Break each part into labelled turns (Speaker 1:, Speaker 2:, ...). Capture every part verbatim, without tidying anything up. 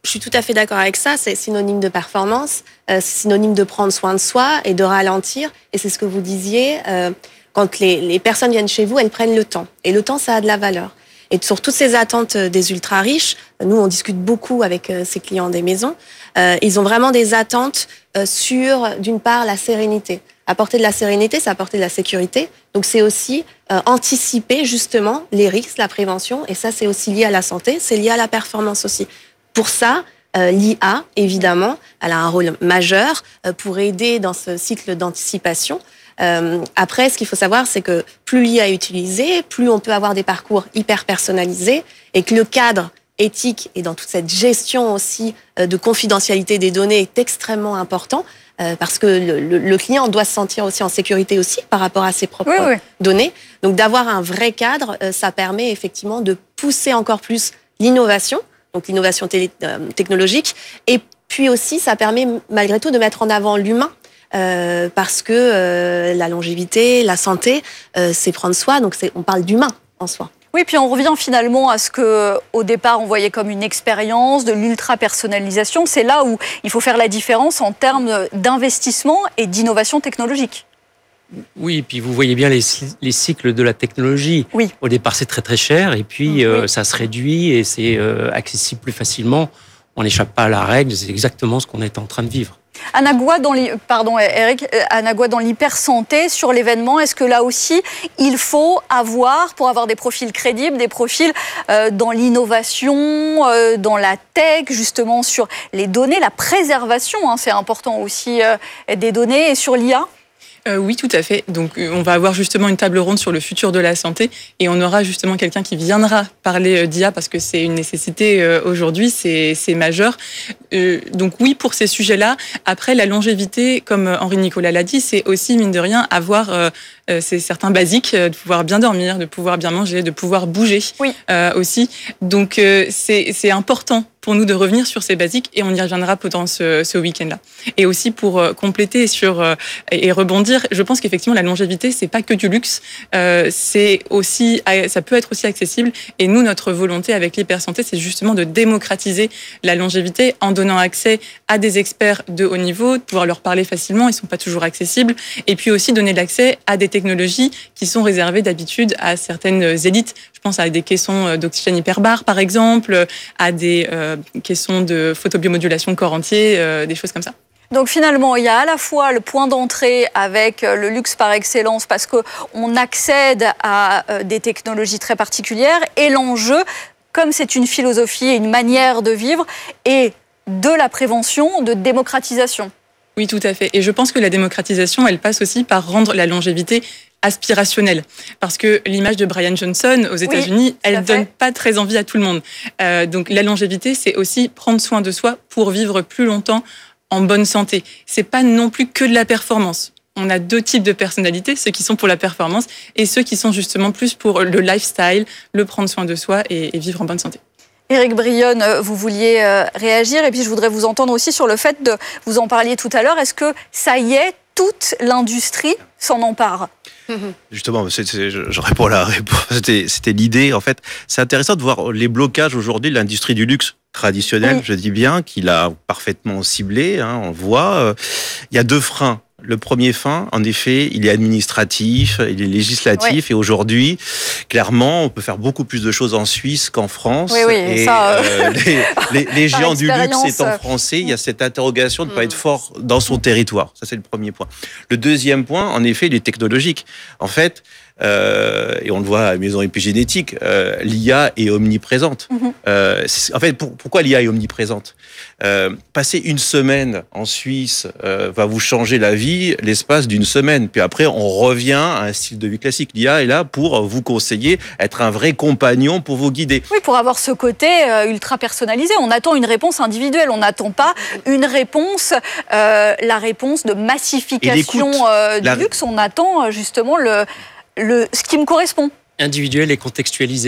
Speaker 1: Je suis tout à fait d'accord avec ça. C'est synonyme de performance, euh, c'est synonyme de prendre soin de soi et de ralentir. Et c'est ce que vous disiez. Euh, quand les, les personnes viennent chez vous, elles prennent le temps. Et le temps, ça a de la valeur. Et sur toutes ces attentes des ultra riches, nous, on discute beaucoup avec ces clients des maisons. Euh, ils ont vraiment des attentes euh, sur, d'une part, la sérénité. Apporter de la sérénité, c'est apporter de la sécurité. Donc, c'est aussi euh, anticiper justement les risques, la prévention. Et ça, c'est aussi lié à la santé, c'est lié à la performance aussi. Pour ça, euh, l'I A, évidemment, elle a un rôle majeur euh, pour aider dans ce cycle d'anticipation. Euh, après, ce qu'il faut savoir, c'est que plus l'I A est utilisée, plus on peut avoir des parcours hyper personnalisés et que le cadre éthique et dans toute cette gestion aussi euh, de confidentialité des données est extrêmement important euh, parce que le, le, le client doit se sentir aussi en sécurité aussi par rapport à ses propres
Speaker 2: oui, oui.
Speaker 1: données. Donc, d'avoir un vrai cadre, euh, ça permet effectivement de pousser encore plus l'innovation, donc l'innovation télé- euh, technologique, et puis aussi, ça permet malgré tout de mettre en avant l'humain. Euh, parce que euh, la longévité, la santé, euh, c'est prendre soin, donc c'est, on parle d'humain en soi.
Speaker 2: Oui, puis on revient finalement à ce que, au départ, on voyait comme une expérience, de l'ultra-personnalisation. C'est là où il faut faire la différence en termes d'investissement et d'innovation technologique.
Speaker 3: Oui, et puis vous voyez bien les, les cycles de la technologie.
Speaker 2: Oui.
Speaker 3: Au départ, c'est très très cher, et puis
Speaker 2: oui.
Speaker 3: euh, ça se réduit et c'est euh, accessible plus facilement. On n'échappe pas à la règle, c'est exactement ce qu'on est en train de vivre.
Speaker 2: Anna Goua, dans les, pardon Eric, Anna Goua, dans l'hypersanté, sur l'événement, est-ce que là aussi, il faut avoir, pour avoir des profils crédibles, des profils euh, dans l'innovation, euh, dans la tech, justement sur les données, la préservation, hein, c'est important aussi euh, des données, et sur l'I A?
Speaker 4: Euh, oui, tout à fait. Donc, on va avoir justement une table ronde sur le futur de la santé et on aura justement quelqu'un qui viendra parler d'I A parce que c'est une nécessité euh, aujourd'hui, c'est, c'est majeur. Euh, donc oui, pour ces sujets-là. Après, la longévité, comme Henri Nicolas l'a dit, c'est aussi, mine de rien, avoir euh, euh, c'est certains basiques, euh, de pouvoir bien dormir, de pouvoir bien manger, de pouvoir bouger
Speaker 2: oui.
Speaker 4: euh, aussi. Donc, euh, c'est, c'est important pour nous de revenir sur ces basiques et on y reviendra pendant ce, ce week-end-là. Et aussi pour euh, compléter sur euh, et rebondir, je pense qu'effectivement la longévité c'est pas que du luxe, euh, c'est aussi ça peut être aussi accessible. Et nous notre volonté avec l'hypersanté c'est justement de démocratiser la longévité en donnant accès à des experts de haut niveau, de pouvoir leur parler facilement, ils sont pas toujours accessibles, et puis aussi donner l'accès à des technologies qui sont réservées d'habitude à certaines élites. Je pense à des caissons d'oxygène hyperbare par exemple, à des euh, caissons de photobiomodulation corps entier, euh, des choses comme ça.
Speaker 2: Donc finalement, il y a à la fois le point d'entrée avec le luxe par excellence parce qu'on accède à des technologies très particulières et l'enjeu, comme c'est une philosophie et une manière de vivre, et de la prévention, de démocratisation.
Speaker 4: Oui, tout à fait. Et je pense que la démocratisation, elle passe aussi par rendre la longévité aspirationnelle. Parce que l'image de Brian Johnson aux États-Unis,
Speaker 2: oui,
Speaker 4: elle donne pas très envie à tout le monde. Euh, donc la longévité, c'est aussi prendre soin de soi pour vivre plus longtemps en bonne santé. C'est pas non plus que de la performance. On a deux types de personnalités, ceux qui sont pour la performance et ceux qui sont justement plus pour le lifestyle, le prendre soin de soi et, et vivre en bonne santé.
Speaker 2: Éric Brionne, vous vouliez réagir et puis je voudrais vous entendre aussi sur le fait de, vous en parliez tout à l'heure, est-ce que ça y est, toute l'industrie s'en empare?
Speaker 5: Justement, c'est, c'est, je, je réponds à la réponse. C'était, c'était l'idée. En fait, c'est intéressant de voir les blocages aujourd'hui de l'industrie du luxe traditionnelle, oui. Je dis bien, qu'il a parfaitement ciblé. Hein, on le voit. Euh, il y a deux freins. Le premier frein, en effet, il est administratif, il est législatif, oui. Et aujourd'hui, clairement, on peut faire beaucoup plus de choses en Suisse qu'en France.
Speaker 2: Oui, oui,
Speaker 5: et
Speaker 2: ça, euh...
Speaker 5: euh, les, les, les géants du luxe étant français, il y a cette interrogation de ne pas être fort dans son territoire. Ça, c'est le premier point. Le deuxième point, en effet, il est technologique. En fait, Euh, et on le voit à la maison épigénétique, euh, l'I A est omniprésente. Mm-hmm. Euh, c'est, en fait, pour, pourquoi l'I A est omniprésente ? euh, Passer une semaine en Suisse euh, va vous changer la vie l'espace d'une semaine. Puis après, on revient à un style de vie classique. L'I A est là pour vous conseiller, être un vrai compagnon pour vous guider.
Speaker 2: Oui, pour avoir ce côté euh, ultra personnalisé. On attend une réponse individuelle. On n'attend pas une réponse, euh, la réponse de massification euh, du
Speaker 5: la...
Speaker 2: luxe. On attend euh, justement le... Le, ce qui me correspond.
Speaker 3: Individuel et contextualisé.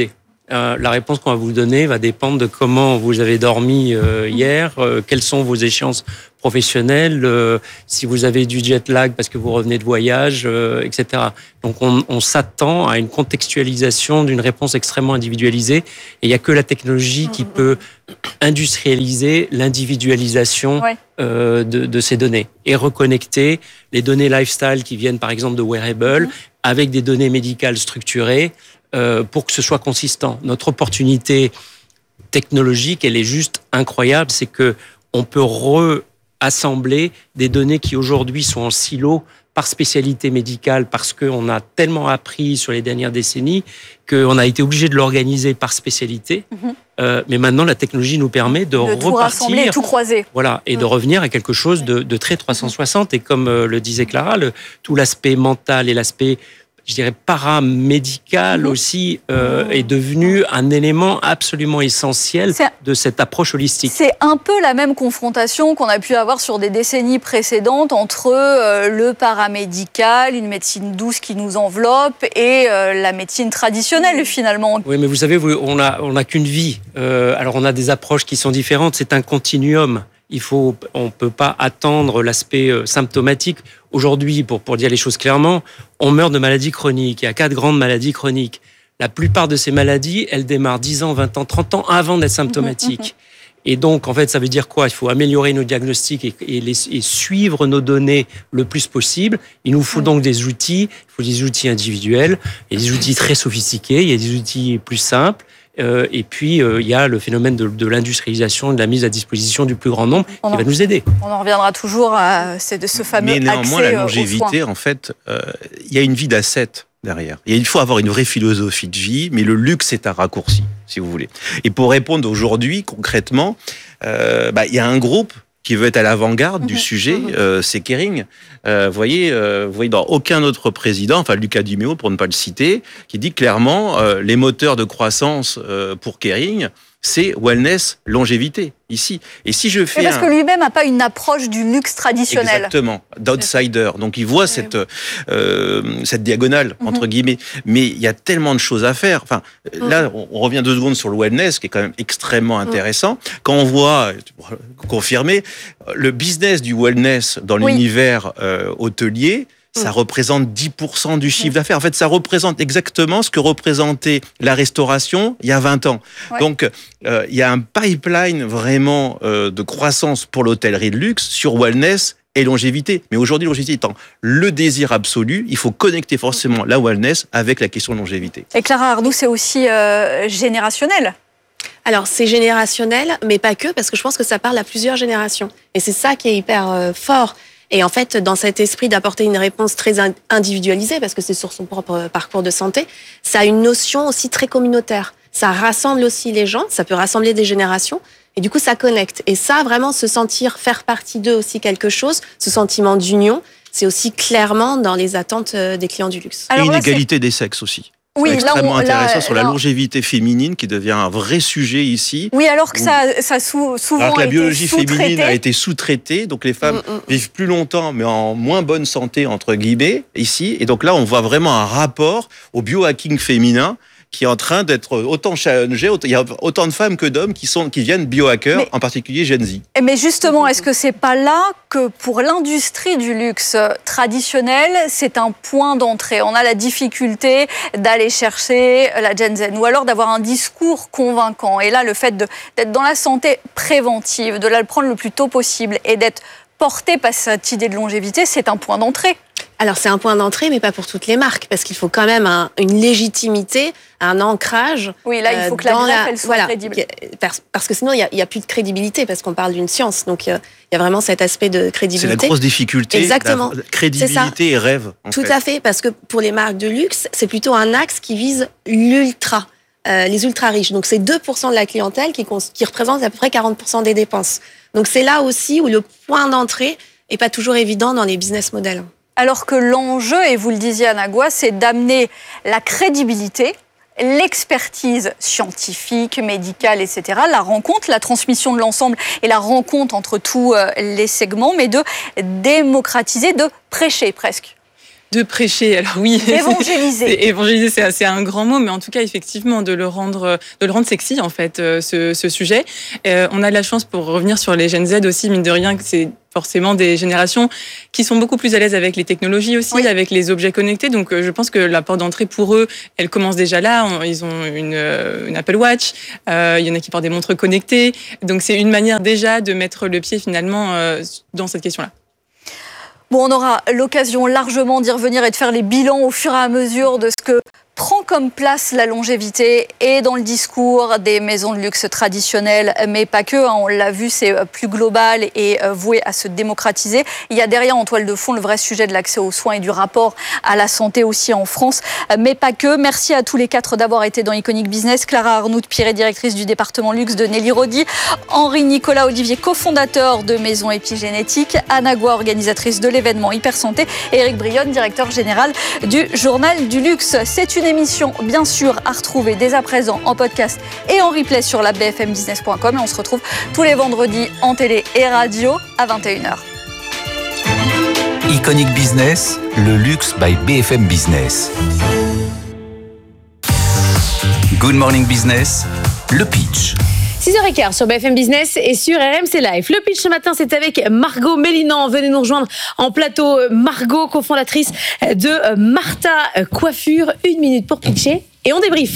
Speaker 3: Euh, la réponse qu'on va vous donner va dépendre de comment vous avez dormi euh, hier, euh, quelles sont vos échéances professionnelles, euh, si vous avez du jet lag parce que vous revenez de voyage, euh, et cetera. Donc on, on s'attend à une contextualisation d'une réponse extrêmement individualisée. Et il n'y a que la technologie qui peut industrialiser l'individualisation ouais. euh, de, de ces données et reconnecter les données lifestyle qui viennent par exemple de wearables mmh. avec des données médicales structurées euh, pour que ce soit consistant. Notre opportunité technologique, elle est juste incroyable, c'est que on peut rassembler des données qui aujourd'hui sont en silo par spécialité médicale, parce qu'on a tellement appris sur les dernières décennies qu'on a été obligé de l'organiser par spécialité. Mmh. Euh, mais maintenant, la technologie nous permet de, de repartir,
Speaker 2: tout rassembler, tout croiser.
Speaker 3: Voilà, et mmh. de revenir à quelque chose de, de très trois cent soixante. Et comme euh, le disait Clara, le, tout l'aspect mental et l'aspect, je dirais, paramédical mmh. aussi euh, mmh. est devenu un élément absolument essentiel c'est, de cette approche holistique.
Speaker 2: C'est un peu la même confrontation qu'on a pu avoir sur des décennies précédentes entre euh, le paramédical, une médecine douce qui nous enveloppe, et euh, la médecine traditionnelle finalement.
Speaker 3: Oui, mais vous savez, on n'a on a qu'une vie. Euh, alors on a des approches qui sont différentes, c'est un continuum. Il faut, on ne peut pas attendre l'aspect symptomatique. Aujourd'hui, pour, pour dire les choses clairement, on meurt de maladies chroniques. Il y a quatre grandes maladies chroniques. La plupart de ces maladies, elles démarrent dix ans, vingt ans, trente ans avant d'être symptomatiques. Mmh, mmh. Et donc, en fait, ça veut dire quoi ? Il faut améliorer nos diagnostics et, et, les, et suivre nos données le plus possible. Il nous faut mmh. donc des outils. Il faut des outils individuels. Il y a des outils très sophistiqués. Il y a des outils plus simples. Euh, et puis, euh, il y a le phénomène de, de l'industrialisation, de la mise à disposition du plus grand nombre qui en, va nous aider.
Speaker 2: On en reviendra toujours à ce, de ce fameux accès.
Speaker 5: Mais néanmoins, la longévité, en fait, euh, il y a une vie d'asset derrière. Il faut avoir une vraie philosophie de vie, mais le luxe est un raccourci, si vous voulez. Et pour répondre aujourd'hui, concrètement, euh, bah, il y a un groupe qui veut être à l'avant-garde mmh, du sujet, mmh. euh, c'est Kering. Euh, vous voyez, euh, vous voyez dans aucun autre président, enfin Luca Di Meo pour ne pas le citer, qui dit clairement euh, les moteurs de croissance euh, pour Kering, c'est wellness, longévité, ici. Et si je fais
Speaker 2: mais parce
Speaker 5: un...
Speaker 2: que lui-même n'a pas une approche du luxe traditionnel.
Speaker 5: Exactement, d'outsider. Donc il voit cette, euh, cette diagonale, entre mm-hmm. guillemets. Mais il y a tellement de choses à faire. Enfin, mm-hmm. là, on revient deux secondes sur le wellness, qui est quand même extrêmement intéressant. Mm-hmm. Quand on voit, confirmer, le business du wellness dans oui. l'univers euh, hôtelier, ça mmh. représente dix pour cent du chiffre mmh. d'affaires. En fait, ça représente exactement ce que représentait la restauration il y a vingt ans. Ouais. Donc, euh, il y a un pipeline vraiment euh, de croissance pour l'hôtellerie de luxe sur wellness et longévité. Mais aujourd'hui, longévité étant le désir absolu, il faut connecter forcément la wellness avec la question de longévité.
Speaker 2: Et Clara Arnoux, c'est aussi euh, générationnel.
Speaker 1: Alors, c'est générationnel, mais pas que, parce que je pense que ça parle à plusieurs générations. Et c'est ça qui est hyper euh, fort. Et en fait, dans cet esprit d'apporter une réponse très individualisée, parce que c'est sur son propre parcours de santé, ça a une notion aussi très communautaire. Ça rassemble aussi les gens, ça peut rassembler des générations, et du coup, ça connecte. Et ça, vraiment, se sentir faire partie d'eux aussi quelque chose, ce sentiment d'union, c'est aussi clairement dans les attentes des clients du luxe.
Speaker 5: Alors, et une égalité des sexes aussi.
Speaker 2: Oui,
Speaker 5: c'est extrêmement
Speaker 2: là, on,
Speaker 5: intéressant
Speaker 2: là,
Speaker 5: sur la
Speaker 2: là,
Speaker 5: longévité féminine qui devient un vrai sujet ici.
Speaker 2: Oui, alors que ça, ça sou, souvent
Speaker 5: alors que la biologie
Speaker 2: été
Speaker 5: féminine a été sous-traitée, donc les femmes mm, mm. vivent plus longtemps, mais en moins bonne santé entre guillemets ici. Et donc là, on voit vraiment un rapport au biohacking féminin qui est en train d'être autant challengé. Il y a autant de femmes que d'hommes qui sont qui viennent biohackers, mais, en particulier Gen Z.
Speaker 2: Mais justement, est-ce que c'est pas là que pour l'industrie du luxe traditionnel, c'est un point d'entrée ? On a la difficulté d'aller chercher la Gen Z, ou alors d'avoir un discours convaincant. Et là, le fait de, d'être dans la santé préventive, de la le prendre le plus tôt possible et d'être porté par cette idée de longévité, c'est un point d'entrée.
Speaker 1: Alors, c'est un point d'entrée, mais pas pour toutes les marques, parce qu'il faut quand même un, une légitimité, un ancrage.
Speaker 2: Oui, là, il faut que la greffe, elle soit voilà, crédible.
Speaker 1: Parce que sinon, il n'y a, a plus de crédibilité, parce qu'on parle d'une science. Donc, il y a vraiment cet aspect de crédibilité.
Speaker 5: C'est la grosse difficulté.
Speaker 1: Exactement.
Speaker 5: La crédibilité et rêve. En
Speaker 1: Tout
Speaker 5: fait.
Speaker 1: à fait, parce que pour les marques de luxe, c'est plutôt un axe qui vise l'ultra. Euh, les ultra riches. Donc, c'est deux pour cent de la clientèle qui, qui représente à peu près quarante pour cent des dépenses. Donc, c'est là aussi où le point d'entrée n'est pas toujours évident dans les business models.
Speaker 2: Alors que l'enjeu, et vous le disiez Anagwa, c'est d'amener la crédibilité, l'expertise scientifique, médicale, et cetera, la rencontre, la transmission de l'ensemble et la rencontre entre tous les segments, mais de démocratiser, de prêcher presque.
Speaker 4: de prêcher. Alors oui,
Speaker 2: évangéliser.
Speaker 4: C'est, évangéliser, c'est, c'est un grand mot, mais en tout cas, effectivement, de le rendre, de le rendre sexy, en fait, ce, ce sujet. Euh, on a de la chance, pour revenir sur les Gen Z aussi, mine de rien, que c'est forcément des générations qui sont beaucoup plus à l'aise avec les technologies aussi, oui. avec les objets connectés. Donc, je pense que la porte d'entrée pour eux, elle commence déjà là. Ils ont une, une Apple Watch. Euh, il y en a qui portent des montres connectées. Donc, c'est une manière déjà de mettre le pied finalement euh, dans cette question-là.
Speaker 2: Bon, on aura l'occasion largement d'y revenir et de faire les bilans au fur et à mesure de ce que prend comme place la longévité et dans le discours des maisons de luxe traditionnelles, mais pas que. Hein, on l'a vu, c'est plus global et voué à se démocratiser. Il y a derrière, en toile de fond, le vrai sujet de l'accès aux soins et du rapport à la santé aussi en France, mais pas que. Merci à tous les quatre d'avoir été dans Iconic Business. Clara Arnoult-Piret, directrice du département luxe de Nelly Rodi. Henri Nicolas Olivier, cofondateur de Maison Épigénétique. Anna Goua, organisatrice de l'événement Hypersanté. Et Éric Brionne, directeur général du Journal du Luxe. C'est une émission, bien sûr, à retrouver dès à présent en podcast et en replay sur la b f m business point com. Et on se retrouve tous les vendredis en télé et radio à vingt et une heures.
Speaker 6: Iconic Business, le luxe by B F M Business. Good Morning Business, le pitch.
Speaker 7: six heures quinze sur B F M Business et sur R M C Live. Le pitch ce matin, c'est avec Margot Mélinan. Venez nous rejoindre en plateau. Margot, cofondatrice de Martha Coiffure. Une minute pour pitcher et on débrief.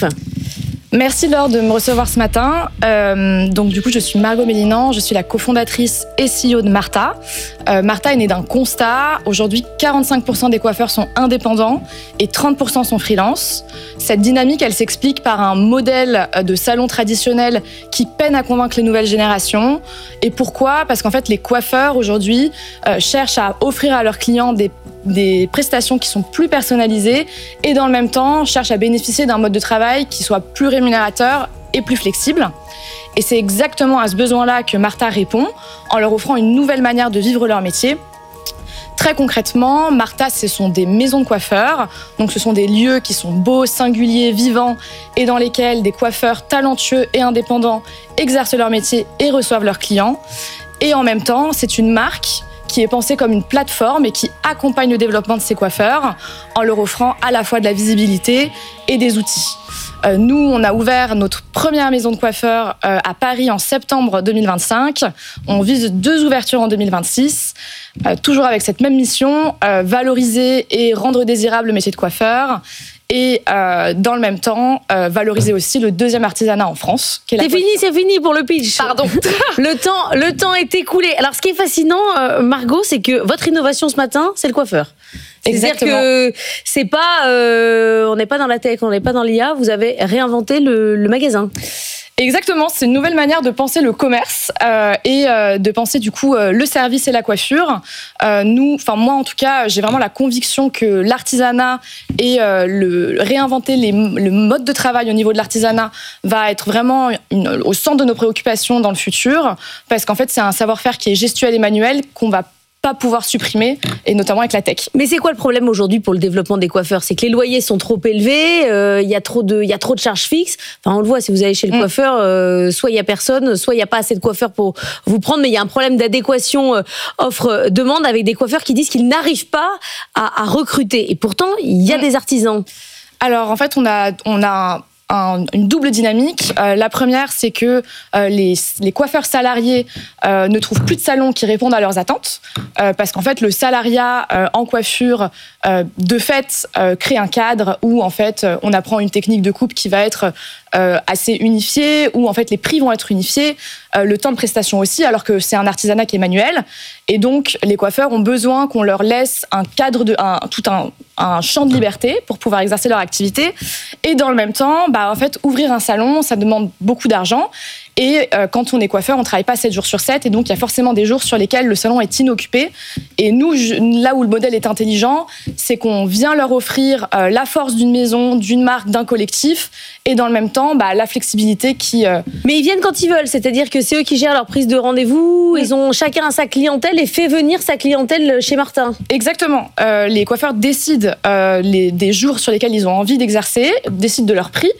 Speaker 8: Merci Laure de me recevoir ce matin. Euh, donc du coup, je suis Margot Mélinan, je suis la cofondatrice et C E O de Martha. Euh, Martha est née d'un constat. Aujourd'hui, quarante-cinq pour cent des coiffeurs sont indépendants et trente pour cent sont freelance. Cette dynamique, elle s'explique par un modèle de salon traditionnel qui peine à convaincre les nouvelles générations. Et pourquoi ? Parce qu'en fait, les coiffeurs aujourd'hui euh, cherchent à offrir à leurs clients des des prestations qui sont plus personnalisées et dans le même temps cherchent à bénéficier d'un mode de travail qui soit plus rémunérateur et plus flexible. Et c'est exactement à ce besoin-là que Martha répond en leur offrant une nouvelle manière de vivre leur métier. Très concrètement, Martha, ce sont des maisons de coiffeurs. Donc, ce sont des lieux qui sont beaux, singuliers, vivants et dans lesquels des coiffeurs talentueux et indépendants exercent leur métier et reçoivent leurs clients. Et en même temps, c'est une marque qui est pensée comme une plateforme et qui accompagne le développement de ces coiffeurs en leur offrant à la fois de la visibilité et des outils. Euh, nous, on a ouvert notre première maison de coiffeurs euh, à Paris en septembre deux mille vingt-cinq. On vise deux ouvertures en deux mille vingt-six, euh, toujours avec cette même mission, euh, valoriser et rendre désirable le métier de coiffeur. Et euh, dans le même temps, euh, valoriser aussi le deuxième artisanat en France. Qui est la
Speaker 7: c'est fini, c'est fini pour le pitch.
Speaker 8: Pardon.
Speaker 7: le temps, le temps est écoulé. Alors, ce qui est fascinant, euh, Margot, c'est que votre innovation ce matin, c'est le coiffeur. C'est-à-dire que c'est pas, euh, on n'est pas dans la tech, on n'est pas dans l'I A. Vous avez réinventé le, le magasin.
Speaker 8: Exactement, c'est une nouvelle manière de penser le commerce euh, et euh, de penser du coup euh, le service et la coiffure. Euh, nous, enfin moi en tout cas, j'ai vraiment la conviction que l'artisanat et euh, le réinventer les, le mode de travail au niveau de l'artisanat va être vraiment une, au centre de nos préoccupations dans le futur, parce qu'en fait c'est un savoir-faire qui est gestuel et manuel qu'on va pas pouvoir supprimer, et notamment avec la tech.
Speaker 7: Mais c'est quoi le problème aujourd'hui pour le développement des coiffeurs ? C'est que les loyers sont trop élevés, il euh, y a trop de, il y a trop de charges fixes. Enfin, on le voit, si vous allez chez le mmh. coiffeur, euh, soit il y a personne, soit il y a pas assez de coiffeurs pour vous prendre, mais il y a un problème d'adéquation euh, offre-demande avec des coiffeurs qui disent qu'ils n'arrivent pas à, à recruter. Et pourtant, il y a mmh. des artisans.
Speaker 8: Alors, en fait, on a, on a Un, une double dynamique. Euh, la première, c'est que euh, les, les coiffeurs salariés euh, ne trouvent plus de salons qui répondent à leurs attentes, euh, parce qu'en fait, le salariat euh, en coiffure, euh, de fait, euh, crée un cadre où en fait, on apprend une technique de coupe qui va être euh, assez unifiée, où en fait, les prix vont être unifiés, euh, le temps de prestation aussi, alors que c'est un artisanat qui est manuel. Et donc, les coiffeurs ont besoin qu'on leur laisse un cadre de, un, tout un, un champ de liberté pour pouvoir exercer leur activité. Et dans le même temps, bah, en fait, ouvrir un salon, ça demande beaucoup d'argent. Et euh, quand on est coiffeur, on ne travaille pas sept jours sur sept. Et donc, il y a forcément des jours sur lesquels le salon est inoccupé. Et nous, je, là où le modèle est intelligent, c'est qu'on vient leur offrir euh, la force d'une maison, d'une marque, d'un collectif. Et dans le même temps, bah, la flexibilité qui... Euh...
Speaker 7: Mais ils viennent quand ils veulent. C'est-à-dire que c'est eux qui gèrent leur prise de rendez-vous. Mmh. Ils ont chacun sa clientèle et fait venir sa clientèle chez Martha.
Speaker 8: Exactement. Euh, les coiffeurs décident euh, les, des jours sur lesquels ils ont envie d'exercer, décident de leur prix.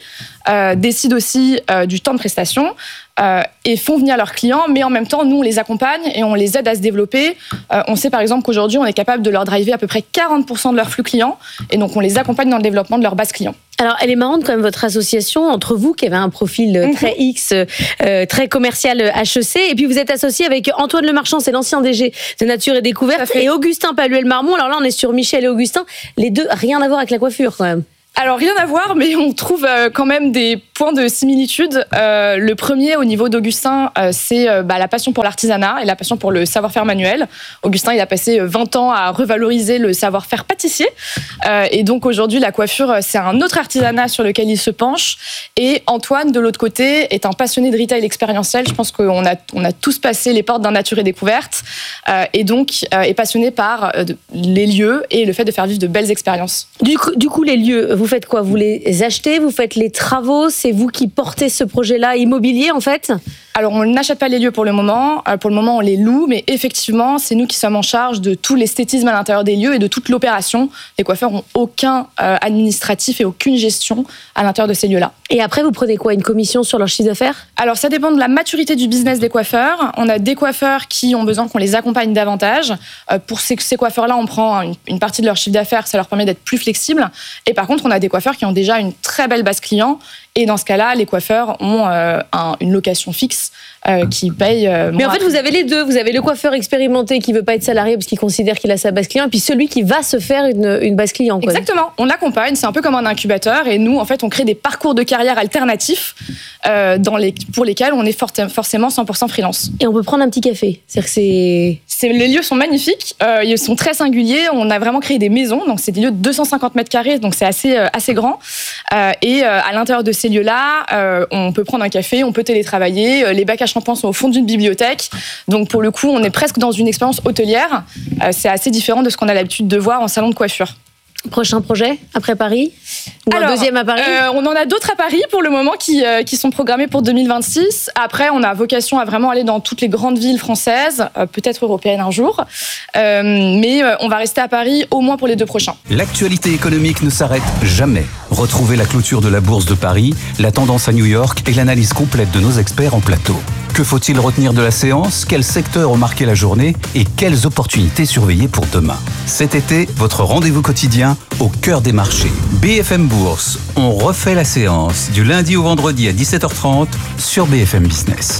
Speaker 8: euh, décident aussi euh, du temps de prestation euh, et font venir leurs clients, mais en même temps, nous, on les accompagne et on les aide à se développer. Euh, on sait par exemple qu'aujourd'hui, on est capable de leur driver à peu près quarante pour cent de leurs flux clients et donc on les accompagne dans le développement de leur base client.
Speaker 7: Alors, elle est marrante quand même, votre association, entre vous, qui avez un profil mmh. très X, euh, très commercial H E C, et puis vous êtes associé avec Antoine Lemarchand, c'est l'ancien D G de Nature et Découverte, et Augustin Paluel-Marmont. Alors là, on est sur Michel et Augustin. Les deux, rien à voir avec la coiffure quand même.
Speaker 8: Alors, rien à voir, mais on trouve euh, quand même des points de similitude. Euh, le premier, au niveau d'Augustin, euh, c'est euh, bah, la passion pour l'artisanat et la passion pour le savoir-faire manuel. Augustin, il a passé vingt ans à revaloriser le savoir-faire pâtissier. Euh, et donc, aujourd'hui, la coiffure, c'est un autre artisanat sur lequel il se penche. Et Antoine, de l'autre côté, est un passionné de retail expérientiel. Je pense qu'on a, on a tous passé les portes d'un Nature et Découverte. Euh, et donc, euh, est passionné par euh, les lieux et le fait de faire vivre de belles expériences.
Speaker 7: Du coup, du coup les lieux, vous Vous faites quoi? Vous les achetez? Vous faites les travaux? C'est vous qui portez ce projet-là immobilier, en fait?
Speaker 8: Alors, on n'achète pas les lieux pour le moment. Pour le moment, on les loue. Mais effectivement, c'est nous qui sommes en charge de tout l'esthétisme à l'intérieur des lieux et de toute l'opération. Les coiffeurs n'ont aucun euh, administratif et aucune gestion à l'intérieur de ces lieux-là.
Speaker 7: Et après, vous prenez quoi? Une commission sur leur chiffre d'affaires?
Speaker 8: Alors, ça dépend de la maturité du business des coiffeurs. On a des coiffeurs qui ont besoin qu'on les accompagne davantage. Euh, pour ces, ces coiffeurs-là, on prend une, une partie de leur chiffre d'affaires. Ça leur permet d'être plus flexibles. Et par contre, on a des coiffeurs qui ont déjà une très belle base client. Et dans ce cas-là, les coiffeurs ont euh, un, une location fixe euh, qui paye. Euh,
Speaker 7: Mais en fait, vous avez les deux. Vous avez le coiffeur expérimenté qui veut pas être salarié parce qu'il considère qu'il a sa base client, et puis celui qui va se faire une, une base client. Quoi.
Speaker 8: Exactement. On l'accompagne. C'est un peu comme un incubateur. Et nous, en fait, on crée des parcours de carrière alternatifs euh, dans les, pour lesquels on est for- forcément cent pour cent freelance.
Speaker 7: Et on peut prendre un petit café. C'est-à-dire que c'est...
Speaker 8: c'est... Les lieux sont magnifiques. Euh, ils sont très singuliers. On a vraiment créé des maisons. Donc, c'est des lieux de deux cent cinquante mètres carrés. Donc, c'est assez, euh, assez grand. Euh, et euh, à l'intérieur de ces lieux-là, euh, on peut prendre un café, on peut télétravailler. Euh, les bacs à shampoing sont au fond d'une bibliothèque. Donc, pour le coup, on est presque dans une expérience hôtelière. Euh, c'est assez différent de ce qu'on a l'habitude de voir en salon de coiffure.
Speaker 7: Prochain projet après Paris? Ou
Speaker 8: Alors,
Speaker 7: un deuxième à Paris?
Speaker 8: euh, On en a d'autres à Paris pour le moment qui, euh, qui sont programmés pour deux mille vingt-six. Après, on a vocation à vraiment aller dans toutes les grandes villes françaises, euh, peut-être européennes un jour. Euh, mais euh, on va rester à Paris au moins pour les deux prochains.
Speaker 6: L'actualité économique ne s'arrête jamais. Retrouvez la clôture de la Bourse de Paris, la tendance à New York et l'analyse complète de nos experts en plateau. Que faut-il retenir de la séance? Quels secteurs ont marqué la journée? Et quelles opportunités surveiller pour demain? Cet été, votre rendez-vous quotidien au cœur des marchés. B F M Bourse, on refait la séance du lundi au vendredi à dix-sept heures trente sur B F M Business.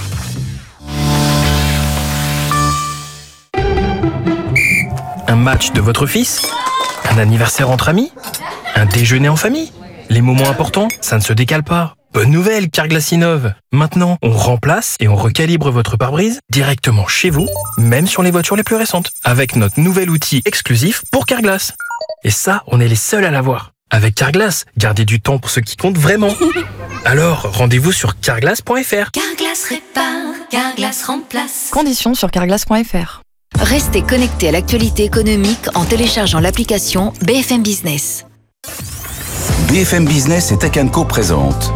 Speaker 9: Un match de votre fils? Un anniversaire entre amis? Un déjeuner en famille? Les moments importants, ça ne se décale pas. Bonne nouvelle, Carglass innove. Maintenant, on remplace et on recalibre votre pare-brise directement chez vous, même sur les voitures les plus récentes, avec notre nouvel outil exclusif pour Carglass. Et ça, on est les seuls à l'avoir. Avec Carglass, gardez du temps pour ce qui compte vraiment. Alors, rendez-vous sur carglass point f r.
Speaker 10: Carglass répare, Carglass remplace.
Speaker 11: Conditions sur carglass point f r.
Speaker 10: Restez connectés à l'actualité économique en téléchargeant l'application B F M Business.
Speaker 6: B F M Business et Tech and Co présente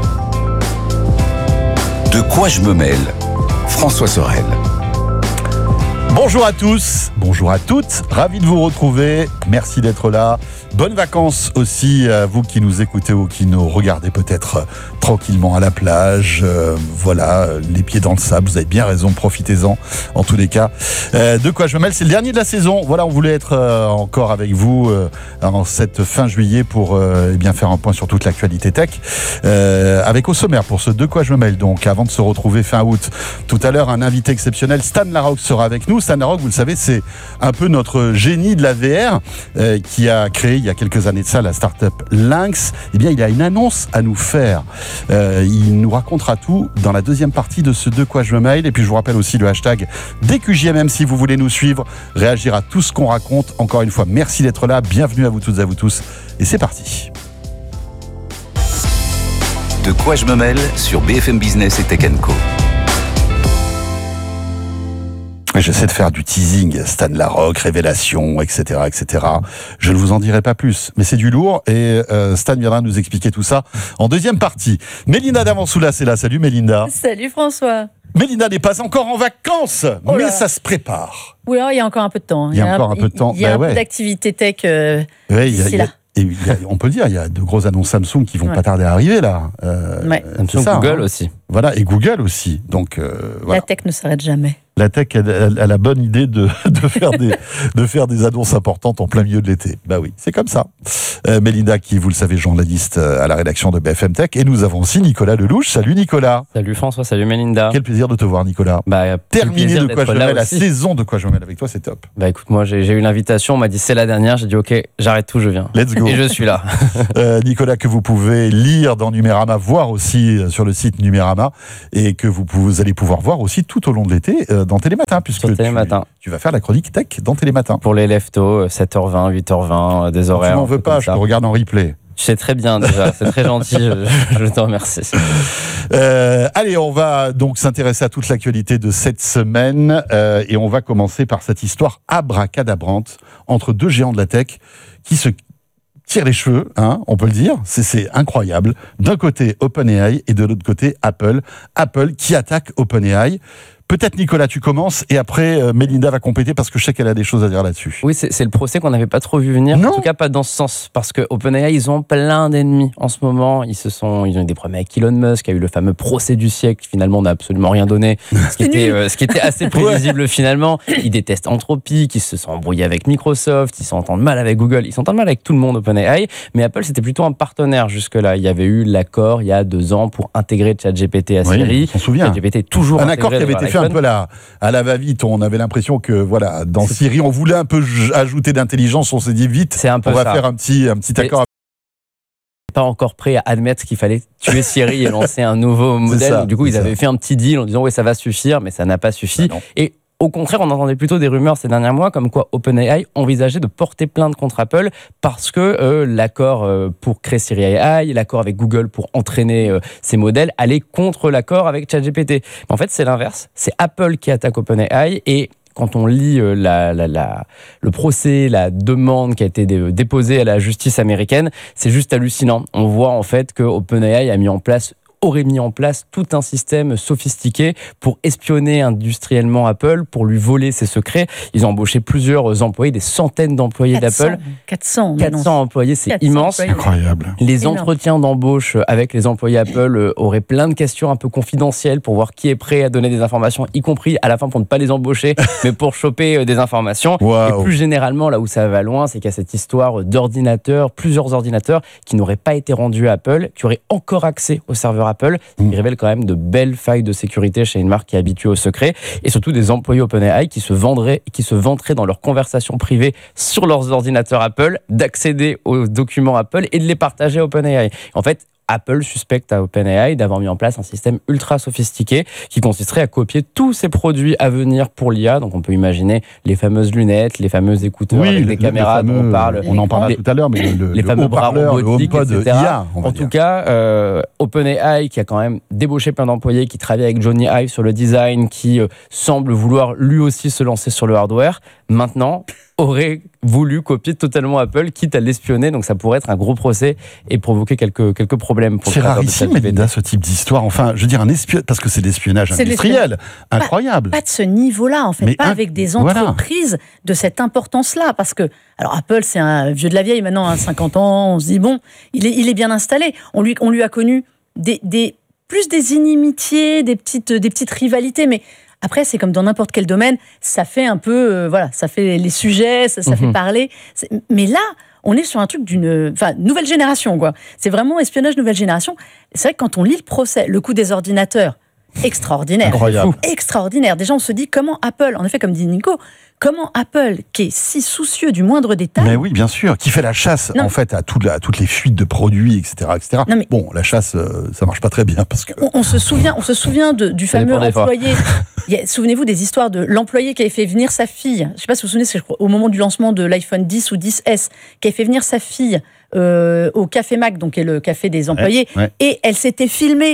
Speaker 6: De quoi je me mêle? François Sorel.
Speaker 12: Bonjour à tous, bonjour à toutes, ravi de vous retrouver, merci d'être là. Bonnes vacances aussi à vous qui nous écoutez ou qui nous regardez peut-être euh, tranquillement à la plage. Euh, voilà, les pieds dans le sable, vous avez bien raison, profitez-en en tous les cas. Euh, de quoi je me mêle, c'est le dernier de la saison. Voilà, on voulait être euh, encore avec vous euh, en cette fin juillet pour euh, eh bien faire un point sur toute l'actualité tech. Euh, avec au sommaire pour ce De quoi je me mêle, donc avant de se retrouver fin août. Tout à l'heure, un invité exceptionnel, Stan Larocque, sera avec nous. Stan Larocque, vous le savez, c'est un peu notre génie de la V R euh, qui a créé il y a quelques années de ça la start-up Lynx. Eh bien, il a une annonce à nous faire. Euh, il nous racontera tout dans la deuxième partie de ce De quoi je me mêle. Et puis, je vous rappelle aussi le hashtag D Q J M M si vous voulez nous suivre, réagir à tout ce qu'on raconte. Encore une fois, merci d'être là. Bienvenue à vous toutes et à vous tous. Et c'est parti.
Speaker 6: De quoi je me mêle sur B F M Business et Tech and Co.
Speaker 12: J'essaie de faire du teasing, Stan Larocque, révélation, et cetera, et cetera. Je ne vous en dirai pas plus, mais c'est du lourd et euh, Stan viendra nous expliquer tout ça en deuxième partie. Mélinda Davansoulas est là. Salut Mélinda.
Speaker 13: Salut François.
Speaker 12: Mélinda n'est pas encore en vacances, oh mais ça se prépare.
Speaker 13: Oui, il y a encore un peu de temps.
Speaker 12: Il y a, il y a encore un, un peu de temps.
Speaker 13: Il y a
Speaker 12: bah
Speaker 13: un
Speaker 12: ouais.
Speaker 13: peu d'activité tech euh,
Speaker 12: ouais,
Speaker 13: d'ici là.
Speaker 12: Et il y a, on peut le dire, il y a de grosses annonces Samsung qui vont ouais. pas tarder à arriver là.
Speaker 13: Euh, ouais.
Speaker 12: Samsung,
Speaker 13: ça,
Speaker 12: Google
Speaker 13: hein. aussi.
Speaker 12: Voilà, et Google aussi. Donc, euh, voilà.
Speaker 11: La tech ne s'arrête jamais.
Speaker 12: La tech a, a, a la bonne idée de, de, faire des, de faire des annonces importantes en plein milieu de l'été. Bah oui, c'est comme ça. Euh, Mélinda, qui, vous le savez, journaliste à la rédaction de B F M Tech. Et nous avons aussi Nicolas Lelouch. Salut Nicolas.
Speaker 13: Salut François, salut Mélinda.
Speaker 12: Quel plaisir de te voir, Nicolas.
Speaker 13: Bah,
Speaker 12: Terminé de quoi je mets, la saison de quoi je mets avec toi, c'est top.
Speaker 13: Bah écoute, moi j'ai, j'ai eu l'invitation, on m'a dit c'est la dernière, j'ai dit ok, j'arrête tout, je viens.
Speaker 12: Let's go.
Speaker 13: Et je suis là.
Speaker 12: euh, Nicolas, que vous pouvez lire dans Numérama, voir aussi sur le site Numérama, et que vous, vous allez pouvoir voir aussi tout au long de l'été euh, dans Télématin, puisque tu, tu vas faire la chronique tech dans Télématin.
Speaker 13: Pour les leftos, sept heures vingt, huit heures vingt, des horaires.
Speaker 12: Tu m'en veux pas, je te regarde en replay.
Speaker 13: Je sais très bien déjà, c'est très gentil, je, je te remercie.
Speaker 12: Euh, allez, on va donc s'intéresser à toute l'actualité de cette semaine euh, et on va commencer par cette histoire abracadabrante entre deux géants de la tech qui se tirent les cheveux, hein, on peut le dire, c'est, c'est incroyable. D'un côté OpenAI et de l'autre côté Apple. Apple qui attaque OpenAI. Peut-être Nicolas, tu commences et après euh, Mélinda va compléter parce que je sais qu'elle a des choses à dire là-dessus.
Speaker 13: Oui, c'est, c'est le procès qu'on n'avait pas trop vu venir. Non. En tout cas, pas dans ce sens, parce que OpenAI, ils ont plein d'ennemis en ce moment. Ils se sont, ils ont eu des problèmes avec Elon Musk, il y a eu le fameux procès du siècle. Finalement, n'a absolument rien donné, ce qui était, euh, ce qui était assez prévisible finalement. Ils détestent Anthropic, ils se sont embrouillés avec Microsoft, ils s'entendent mal avec Google, ils s'entendent mal avec tout le monde OpenAI. Mais Apple, c'était plutôt un partenaire jusque-là. Il y avait eu l'accord il y a deux ans pour intégrer ChatGPT à Siri.
Speaker 12: Oui, on s'en souvient.
Speaker 13: ChatGPT toujours
Speaker 12: un accord qui avait été fait un peu là, à la va-vite. On avait l'impression que voilà, dans c'est... Siri, on voulait un peu j- ajouter d'intelligence. On s'est dit vite, c'est un peu on va ça. faire un petit, un petit accord.
Speaker 13: Et pas encore prêt à admettre qu'il fallait tuer Siri et lancer un nouveau modèle. Ça, du coup, ils ça. avaient fait un petit deal en disant oui, ça va suffire, mais ça n'a pas suffi. Bah et au contraire, on entendait plutôt des rumeurs ces derniers mois comme quoi OpenAI envisageait de porter plainte contre Apple parce que euh, l'accord euh, pour créer Siri A I, l'accord avec Google pour entraîner euh, ces modèles allait contre l'accord avec ChatGPT. Mais en fait, c'est l'inverse. C'est Apple qui attaque OpenAI et quand on lit euh, la, la, la, le procès, la demande qui a été dé- déposée à la justice américaine, c'est juste hallucinant. On voit en fait que OpenAI a mis en place aurait mis en place tout un système sophistiqué pour espionner industriellement Apple, pour lui voler ses secrets. Ils ont embauché plusieurs employés, des centaines d'employés
Speaker 11: quatre cents,
Speaker 13: d'Apple.
Speaker 11: quatre cents,
Speaker 13: quatre cents employés, c'est immense.
Speaker 11: Employés.
Speaker 12: Incroyable.
Speaker 13: Les
Speaker 11: Énorme.
Speaker 13: entretiens d'embauche avec les employés Apple auraient plein de questions un peu confidentielles pour voir qui est prêt à donner des informations, y compris à la fin pour ne pas les embaucher, mais pour choper des informations.
Speaker 12: Wow.
Speaker 13: Et plus généralement, là où ça va loin, c'est qu'il y a cette histoire d'ordinateurs, plusieurs ordinateurs qui n'auraient pas été rendus à Apple, qui auraient encore accès au serveur Apple. Il révèle quand même de belles failles de sécurité chez une marque qui est habituée au secret, et surtout des employés OpenAI qui se vendraient, qui se vanteraient dans leurs conversations privées sur leurs ordinateurs Apple d'accéder aux documents Apple et de les partager à OpenAI. En fait, Apple suspecte à OpenAI d'avoir mis en place un système ultra sophistiqué qui consisterait à copier tous ses produits à venir pour l'I A. Donc on peut imaginer les fameuses lunettes, les fameux écouteurs
Speaker 12: oui,
Speaker 13: avec des caméras
Speaker 12: fameux,
Speaker 13: dont on parle.
Speaker 12: On en parlera tout à l'heure, mais le,
Speaker 13: les
Speaker 12: le
Speaker 13: fameux bras robotiques,
Speaker 12: le
Speaker 13: et cetera.
Speaker 12: I A,
Speaker 13: en tout cas, euh, OpenAI qui a quand même débauché plein d'employés, qui travaille avec Johnny Ive sur le design, qui euh, semble vouloir lui aussi se lancer sur le hardware, maintenant aurait voulu copier totalement Apple, quitte à l'espionner. Donc ça pourrait être un gros procès et provoquer quelques, quelques problèmes. Pour
Speaker 12: c'est rarissime, Mélinda, ce type d'histoire. Enfin, je veux dire, un espionnage, parce que c'est l'espionnage c'est industriel. Incroyable.
Speaker 11: Pas, pas de ce niveau-là, en fait. Mais pas un, avec des entreprises voilà. de cette importance-là. Parce que, alors Apple, c'est un vieux de la vieille maintenant, hein, cinquante ans. On se dit, bon, il est, il est bien installé. On lui, on lui a connu des, des, plus des inimitiés, des petites, des petites rivalités, mais après, c'est comme dans n'importe quel domaine, ça fait un peu, euh, voilà, ça fait les sujets, ça, ça mmh. fait parler. C'est... Mais là, on est sur un truc d'une, enfin, nouvelle génération, quoi. C'est vraiment espionnage nouvelle génération. C'est vrai que quand on lit le procès, le coup des ordinateurs, extraordinaire.
Speaker 12: Incroyable.
Speaker 11: Extraordinaire. Déjà, on se dit comment Apple, en effet, comme dit Nico, comment Apple, qui est si soucieux du moindre détail...
Speaker 12: Mais oui, bien sûr, qui fait la chasse, non. en fait, à, toute la, à toutes les fuites de produits, et cetera, et cetera. Non, mais bon, la chasse, euh, ça marche pas très bien, parce que...
Speaker 11: On, on se souvient, on se souvient de, du fameux employé... Il y a, souvenez-vous des histoires de l'employé qui avait fait venir sa fille, je sais pas si vous vous souvenez, c'est au moment du lancement de l'iPhone dix ou dix S, qui avait fait venir sa fille euh, au Café Mac, donc qui est le café des employés,
Speaker 12: ouais, ouais.
Speaker 11: et elle s'était filmée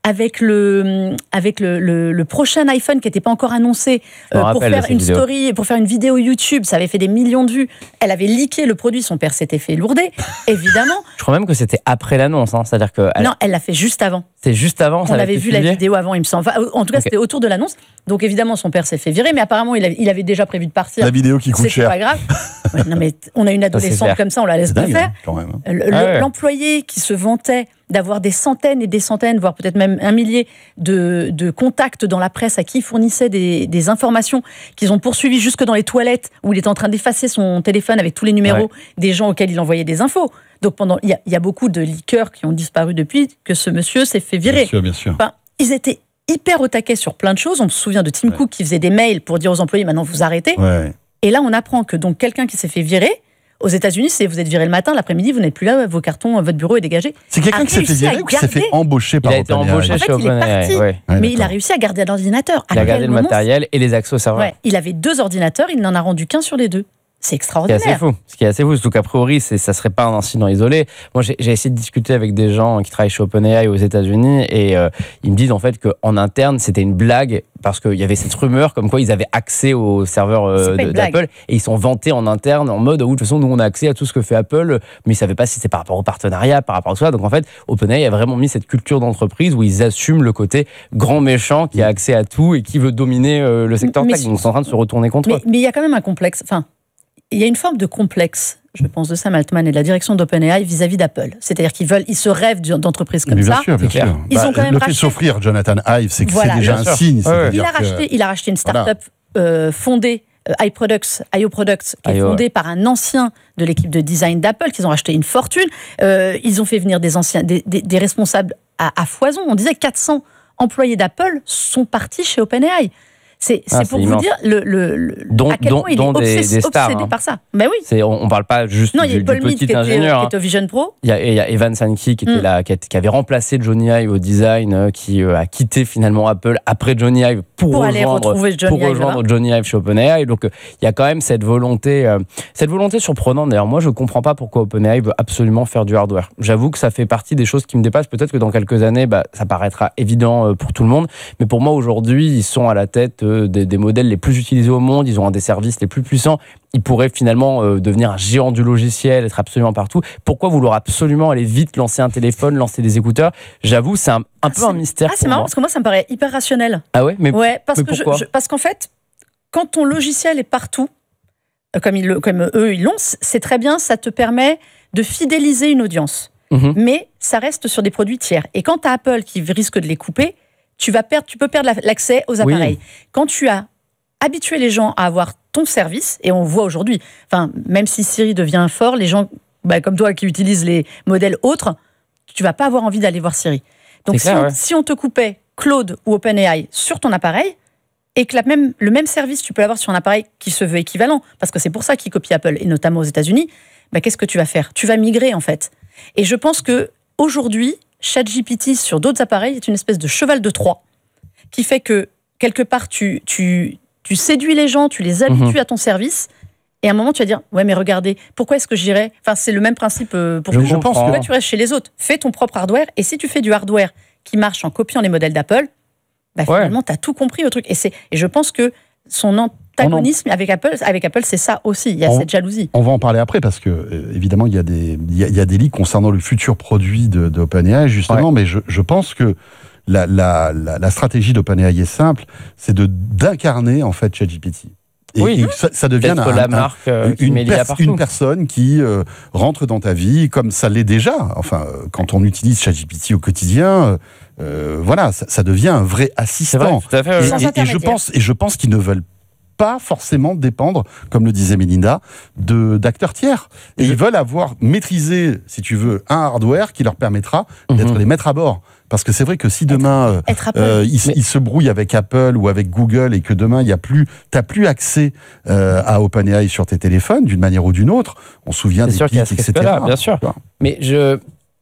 Speaker 11: avec le, avec le, le, le prochain iPhone qui n'était pas encore annoncé euh, pour faire une vidéo. story, pour faire une vidéo YouTube. Ça avait fait des millions de vues. Elle avait leaké le produit. Son père s'était fait lourder, évidemment.
Speaker 13: Je crois même que c'était après l'annonce. Hein. C'est-à-dire que elle...
Speaker 11: Non, elle l'a fait juste avant.
Speaker 13: C'est juste avant.
Speaker 11: On avait vu la vidéo avant, il me semble. Enfin, en tout cas, okay. C'était autour de l'annonce. Donc évidemment, son père s'est fait virer, mais apparemment, il avait, il avait déjà prévu de partir.
Speaker 12: La vidéo qui coûte cher.
Speaker 11: C'est pas grave. Ouais, non, mais on a une adolescente comme ça, on la laisse pas faire.
Speaker 12: Quand même.
Speaker 11: Le, ah ouais. L'employé qui se vantait d'avoir des centaines et des centaines, voire peut-être même un millier de, de contacts dans la presse à qui il fournissait des, des informations qu'ils ont poursuivies jusque dans les toilettes où il était en train d'effacer son téléphone avec tous les numéros ouais. des gens auxquels il envoyait des infos. Donc pendant, il y, y a beaucoup de leakers qui ont disparu depuis que ce monsieur s'est fait virer.
Speaker 12: Bien sûr, bien sûr.
Speaker 11: Enfin, ils étaient hyper au taquet sur plein de choses. On se souvient de Tim ouais. Cook qui faisait des mails pour dire aux employés maintenant vous arrêtez.
Speaker 12: Ouais.
Speaker 11: Et là on apprend que donc quelqu'un qui s'est fait virer. Aux États-Unis, si vous êtes viré le matin, l'après-midi, vous n'êtes plus là, vos cartons, votre bureau est dégagé.
Speaker 12: C'est quelqu'un qui s'est fait virer ou qui s'est fait embaucher par OpenAI?
Speaker 13: Il a été embauché
Speaker 11: en fait,
Speaker 13: chez OpenAI.
Speaker 11: Il est parti, ouais. mais ouais, il a réussi à garder l'ordinateur.
Speaker 13: Il a gardé le matériel et les accès au serveur.
Speaker 11: Ouais. Il avait deux ordinateurs, il n'en a rendu qu'un sur les deux. C'est extraordinaire.
Speaker 13: Ce qui est assez fou. Ce qui est assez fou, surtout qu'a priori, c'est, ça serait pas un incident isolé. Moi, j'ai, j'ai essayé de discuter avec des gens qui travaillent chez OpenAI aux États-Unis et euh, ils me disent en fait qu'en interne, c'était une blague parce qu'il y avait cette rumeur comme quoi ils avaient accès aux serveurs euh, de, d'Apple et ils sont vantés en interne en mode, oh, de toute façon, nous, on a accès à tout ce que fait Apple, mais ils savaient pas si c'était par rapport au partenariat, par rapport à tout ça. Donc en fait, OpenAI a vraiment mis cette culture d'entreprise où ils assument le côté grand méchant qui a accès à tout et qui veut dominer euh, le secteur tech. Donc ils sont en train de se retourner contre eux.
Speaker 11: Mais il y a quand même un complexe. Enfin, il y a une forme de complexe, je pense, de Sam Altman et de la direction d'OpenAI vis-à-vis d'Apple. C'est-à-dire qu'ils veulent, ils se rêvent d'entreprises comme
Speaker 12: mais bien
Speaker 11: ça.
Speaker 12: Sûr, bien sûr.
Speaker 11: Ils
Speaker 12: bah,
Speaker 11: ont quand même
Speaker 12: le
Speaker 11: racheté...
Speaker 12: fait de s'offrir Jonathan Ive, c'est que
Speaker 11: voilà,
Speaker 12: c'est déjà un
Speaker 11: sûr.
Speaker 12: signe.
Speaker 11: Ouais, il, a racheté, que... il a racheté une start-up voilà. euh, fondée, euh, iProducts, I O Products, qui I O, est fondée ouais. par un ancien de l'équipe de design d'Apple, qu'ils ont racheté une fortune. Euh, ils ont fait venir des anciens, des, des, des responsables à, à foison. On disait quatre cents employés d'Apple sont partis chez OpenAI. C'est, c'est ah, pour c'est vous immense. dire le, le, le,
Speaker 13: dont,
Speaker 11: à quel
Speaker 13: dont,
Speaker 11: point il est obsess,
Speaker 13: des, des stars,
Speaker 11: obsédé
Speaker 13: hein.
Speaker 11: par ça. Ben oui.
Speaker 13: C'est, on ne parle pas juste
Speaker 11: non,
Speaker 13: du,
Speaker 11: il y a Paul
Speaker 13: du
Speaker 11: Mead
Speaker 13: petit
Speaker 11: qui
Speaker 13: ingénieur.
Speaker 11: Était, qui est au Vision Pro.
Speaker 13: Il y a, il y a Evan Sankey qui, était mm. là, qui, a, qui avait remplacé Johnny Ive au design, euh, qui euh, a quitté finalement Apple après Johnny Ive pour,
Speaker 11: pour
Speaker 13: rejoindre,
Speaker 11: aller retrouver Johnny,
Speaker 13: pour rejoindre
Speaker 11: Ive,
Speaker 13: Johnny Ive chez OpenAI. Donc euh, il y a quand même cette volonté, euh, cette volonté surprenante. D'ailleurs, moi je ne comprends pas pourquoi OpenAI veut absolument faire du hardware. J'avoue que ça fait partie des choses qui me dépassent. Peut-être que dans quelques années, bah, ça paraîtra évident euh, pour tout le monde. Mais pour moi aujourd'hui, ils sont à la tête euh, des, des modèles les plus utilisés au monde. Ils ont un des services les plus puissants. Ils pourraient finalement euh, devenir un géant du logiciel, être absolument partout. Pourquoi vouloir absolument aller vite, lancer un téléphone, lancer des écouteurs? J'avoue, c'est un, un
Speaker 11: ah,
Speaker 13: peu un mystère.
Speaker 11: Ah, c'est marrant
Speaker 13: moi.
Speaker 11: parce que moi, ça me paraît hyper rationnel.
Speaker 13: Ah ouais, mais,
Speaker 11: ouais, parce
Speaker 13: mais
Speaker 11: que
Speaker 13: pourquoi
Speaker 11: je, je, Parce qu'en fait, quand ton logiciel est partout, comme, ils, comme eux ils l'ont, c'est très bien, ça te permet de fidéliser une audience. Mm-hmm. Mais ça reste sur des produits tiers. Et quand tu as Apple qui risque de les couper, tu, vas perdre, tu peux perdre l'accès aux appareils. Oui. Quand tu as habituer les gens à avoir ton service, et on voit aujourd'hui, enfin, même si Siri devient fort, les gens, bah, comme toi qui utilisent les modèles autres, tu vas pas avoir envie d'aller voir Siri. Donc clair, si, on, ouais. si on te coupait Claude ou OpenAI sur ton appareil, et que la même, le même service, tu peux l'avoir sur un appareil qui se veut équivalent, parce que c'est pour ça qu'ils copient Apple, et notamment aux États-Unis, bah, qu'est-ce que tu vas faire? Tu vas migrer, en fait. Et je pense que aujourd'hui, ChatGPT sur d'autres appareils est une espèce de cheval de Troie, qui fait que, quelque part, tu... tu Tu séduis les gens, tu les habitues mmh. à ton service, et à un moment, tu vas dire, ouais, mais regardez, pourquoi est-ce que j'irais? Enfin, c'est le même principe pour
Speaker 12: je
Speaker 11: que
Speaker 12: je pense que...
Speaker 11: Pourquoi tu restes chez les autres? Fais ton propre hardware, et si tu fais du hardware qui marche en copiant les modèles d'Apple, bah, ouais. finalement, tu as tout compris au truc. Et, c'est, et je pense que son antagonisme en... avec, Apple, avec Apple, c'est ça aussi, il y a on, cette jalousie.
Speaker 12: On va en parler après, parce que, euh, évidemment, il y, a des, il, y a, il y a des leaks concernant le futur produit de, de OpenAI, justement, ouais. mais je, je pense que La, la, la, la stratégie d'OpenAI est simple, c'est de, d'incarner en fait ChatGPT. Et,
Speaker 13: oui,
Speaker 12: et ça, ça devient un,
Speaker 13: la marque,
Speaker 12: un, une, pers- une personne qui euh, rentre dans ta vie, comme ça l'est déjà. Enfin, euh, quand on utilise ChatGPT au quotidien, euh, voilà, ça, ça devient un vrai assistant.
Speaker 13: C'est vrai, tout à fait,
Speaker 12: et, et, et je pense, et je pense qu'ils ne veulent pas forcément dépendre, comme le disait Mélinda, de, d'acteurs tiers. Et je... ils veulent avoir maîtrisé, si tu veux, un hardware qui leur permettra mm-hmm. d'être les maîtres à bord. Parce que c'est vrai que si demain
Speaker 11: être, être
Speaker 12: euh, ils,
Speaker 13: mais...
Speaker 12: ils se brouillent avec Apple ou avec Google et que demain il y a plus, t'as plus accès euh, à OpenAI sur tes téléphones d'une manière ou d'une autre, on se souvient
Speaker 13: c'est
Speaker 12: des
Speaker 13: sûr
Speaker 12: pics, et cetera.
Speaker 13: Là, bien sûr. Mais je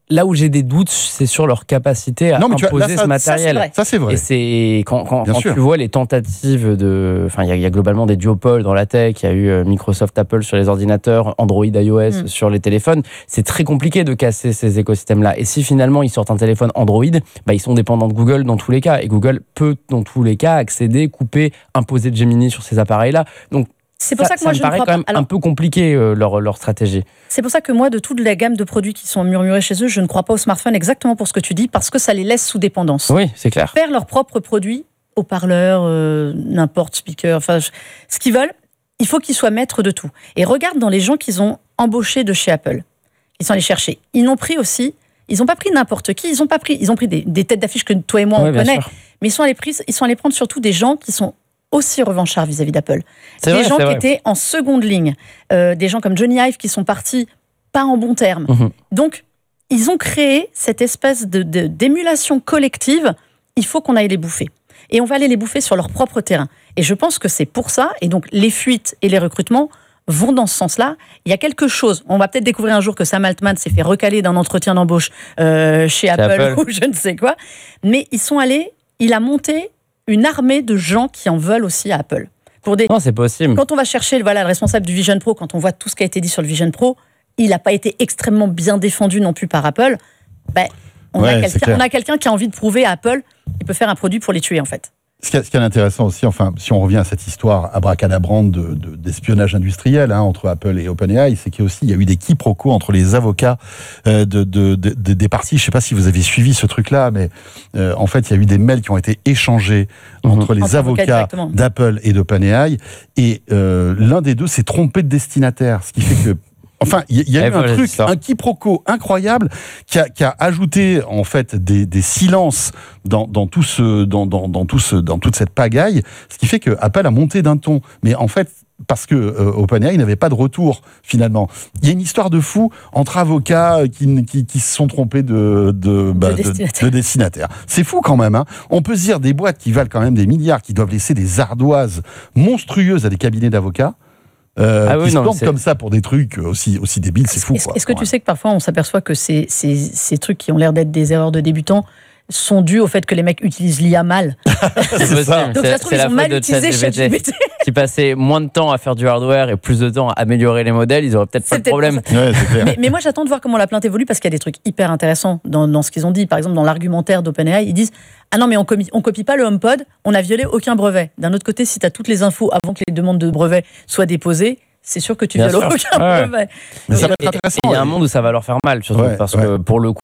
Speaker 13: là où j'ai des doutes, c'est sur leur capacité à non, imposer vois, là, ça, ce matériel.
Speaker 12: Ça, c'est, ça, c'est vrai.
Speaker 13: Et c'est quand, quand, quand tu vois les tentatives de, enfin, il y, y a globalement des duopoles dans la tech. Il y a eu Microsoft, Apple sur les ordinateurs, Android, iOS mm. sur les téléphones. C'est très compliqué de casser ces écosystèmes-là. Et si finalement ils sortent un téléphone Android, bah, ils sont dépendants de Google dans tous les cas. Et Google peut dans tous les cas accéder, couper, imposer Gemini sur ces appareils-là. Donc
Speaker 11: C'est pour ça, ça que moi,
Speaker 13: ça me
Speaker 11: je
Speaker 13: paraît
Speaker 11: ne crois
Speaker 13: quand même
Speaker 11: pas. Alors,
Speaker 13: un peu compliqué euh, leur, leur stratégie.
Speaker 11: C'est pour ça que moi, de toute la gamme de produits qui sont murmurés chez eux, je ne crois pas au smartphone exactement pour ce que tu dis, parce que ça les laisse sous dépendance.
Speaker 13: Oui, c'est clair.
Speaker 11: Faire leurs propres produits, haut-parleurs, euh, n'importe, speaker, enfin, ce qu'ils veulent, il faut qu'ils soient maîtres de tout. Et regarde dans les gens qu'ils ont embauchés de chez Apple. Ils sont allés chercher. Ils n'ont pris aussi, ils n'ont pas pris n'importe qui, ils ont pas pris, ils ont pris des, des têtes d'affiche que toi et moi
Speaker 13: oui,
Speaker 11: on connaît,
Speaker 13: sûr.
Speaker 11: mais ils sont allés pris, ils sont allés prendre surtout des gens qui sont aussi revanchards vis-à-vis d'Apple.
Speaker 13: C'est
Speaker 11: des
Speaker 13: vrai,
Speaker 11: gens
Speaker 13: c'est
Speaker 11: qui
Speaker 13: vrai.
Speaker 11: étaient en seconde ligne, euh, des gens comme Johnny Ive qui sont partis pas en bons termes.
Speaker 13: Mmh.
Speaker 11: Donc, ils ont créé cette espèce de, de, d'émulation collective. Il faut qu'on aille les bouffer. Et on va aller les bouffer sur leur propre terrain. Et je pense que c'est pour ça, et donc les fuites et les recrutements vont dans ce sens-là. Il y a quelque chose, on va peut-être découvrir un jour que Sam Altman s'est fait recaler d'un entretien d'embauche euh, chez Apple,
Speaker 13: Apple
Speaker 11: ou je ne sais quoi, mais ils sont allés, il a monté une armée de gens qui en veulent aussi à Apple. Pour des...
Speaker 13: Non, c'est possible.
Speaker 11: Quand on va chercher voilà, le responsable du Vision Pro, quand on voit tout ce qui a été dit sur le Vision Pro, il n'a pas été extrêmement bien défendu non plus par Apple. Ben, on,
Speaker 12: ouais,
Speaker 11: a quelqu'un, on a quelqu'un qui a envie de prouver à Apple qu'il peut faire un produit pour les tuer, en fait.
Speaker 12: Ce qui, est, ce qui est intéressant aussi, enfin, si on revient à cette histoire abracadabrante de, de, d'espionnage industriel hein, entre Apple et OpenAI, c'est qu'il y a aussi il y a eu des quiproquos entre les avocats euh, de, de, de, de, des parties. Je ne sais pas si vous avez suivi ce truc-là, mais euh, en fait, il y a eu des mails qui ont été échangés mmh. entre les entre avocats, avocats d'Apple et d'OpenAI, et euh, l'un des deux s'est trompé de destinataire, ce qui fait que Enfin, il y, y a eu un truc, un quiproquo incroyable qui a, qui a ajouté en fait des, des silences dans, dans tout ce, dans, dans, dans tout ce, dans toute cette pagaille, ce qui fait que Apple a monté d'un ton. Mais en fait, parce que euh, OpenAI n'avait pas de retour finalement. Il y a une histoire de fou entre avocats qui, qui, qui se sont trompés de, de, bah, de, destinataire. de, de destinataire. C'est fou quand même. Hein. On peut se dire des boîtes qui valent quand même des milliards, qui doivent laisser des ardoises monstrueuses à des cabinets d'avocats. Euh, ah oui, qui se plantent comme ça pour des trucs aussi, aussi débiles, c'est fou.
Speaker 11: Est-ce,
Speaker 12: quoi,
Speaker 11: est-ce que tu sais que parfois on s'aperçoit que ces, ces, ces trucs qui ont l'air d'être des erreurs de débutants sont dus au fait que les mecs utilisent l'I A mal.
Speaker 13: C'est ça.
Speaker 11: Donc ça se trouve, ils ont mal utilisé ChatGPT.
Speaker 13: Qui passaient moins de temps à faire du hardware et plus de temps à améliorer les modèles, ils auraient peut-être c'est pas de problème.
Speaker 12: Ouais, c'est clair.
Speaker 11: mais, mais moi, j'attends de voir comment la plainte évolue parce qu'il y a des trucs hyper intéressants dans, dans ce qu'ils ont dit. Par exemple, dans l'argumentaire d'OpenAI, ils disent ah non, mais on copie, on copie pas le HomePod, on n'a violé aucun brevet. D'un autre côté, si tu as toutes les infos avant que les demandes de brevet soient déposées, c'est sûr que tu violes aucun ouais. brevet.
Speaker 12: Mais ça va être intéressant.
Speaker 13: Il y a un monde où ça va leur faire mal, surtout ouais, parce ouais. que pour le coup,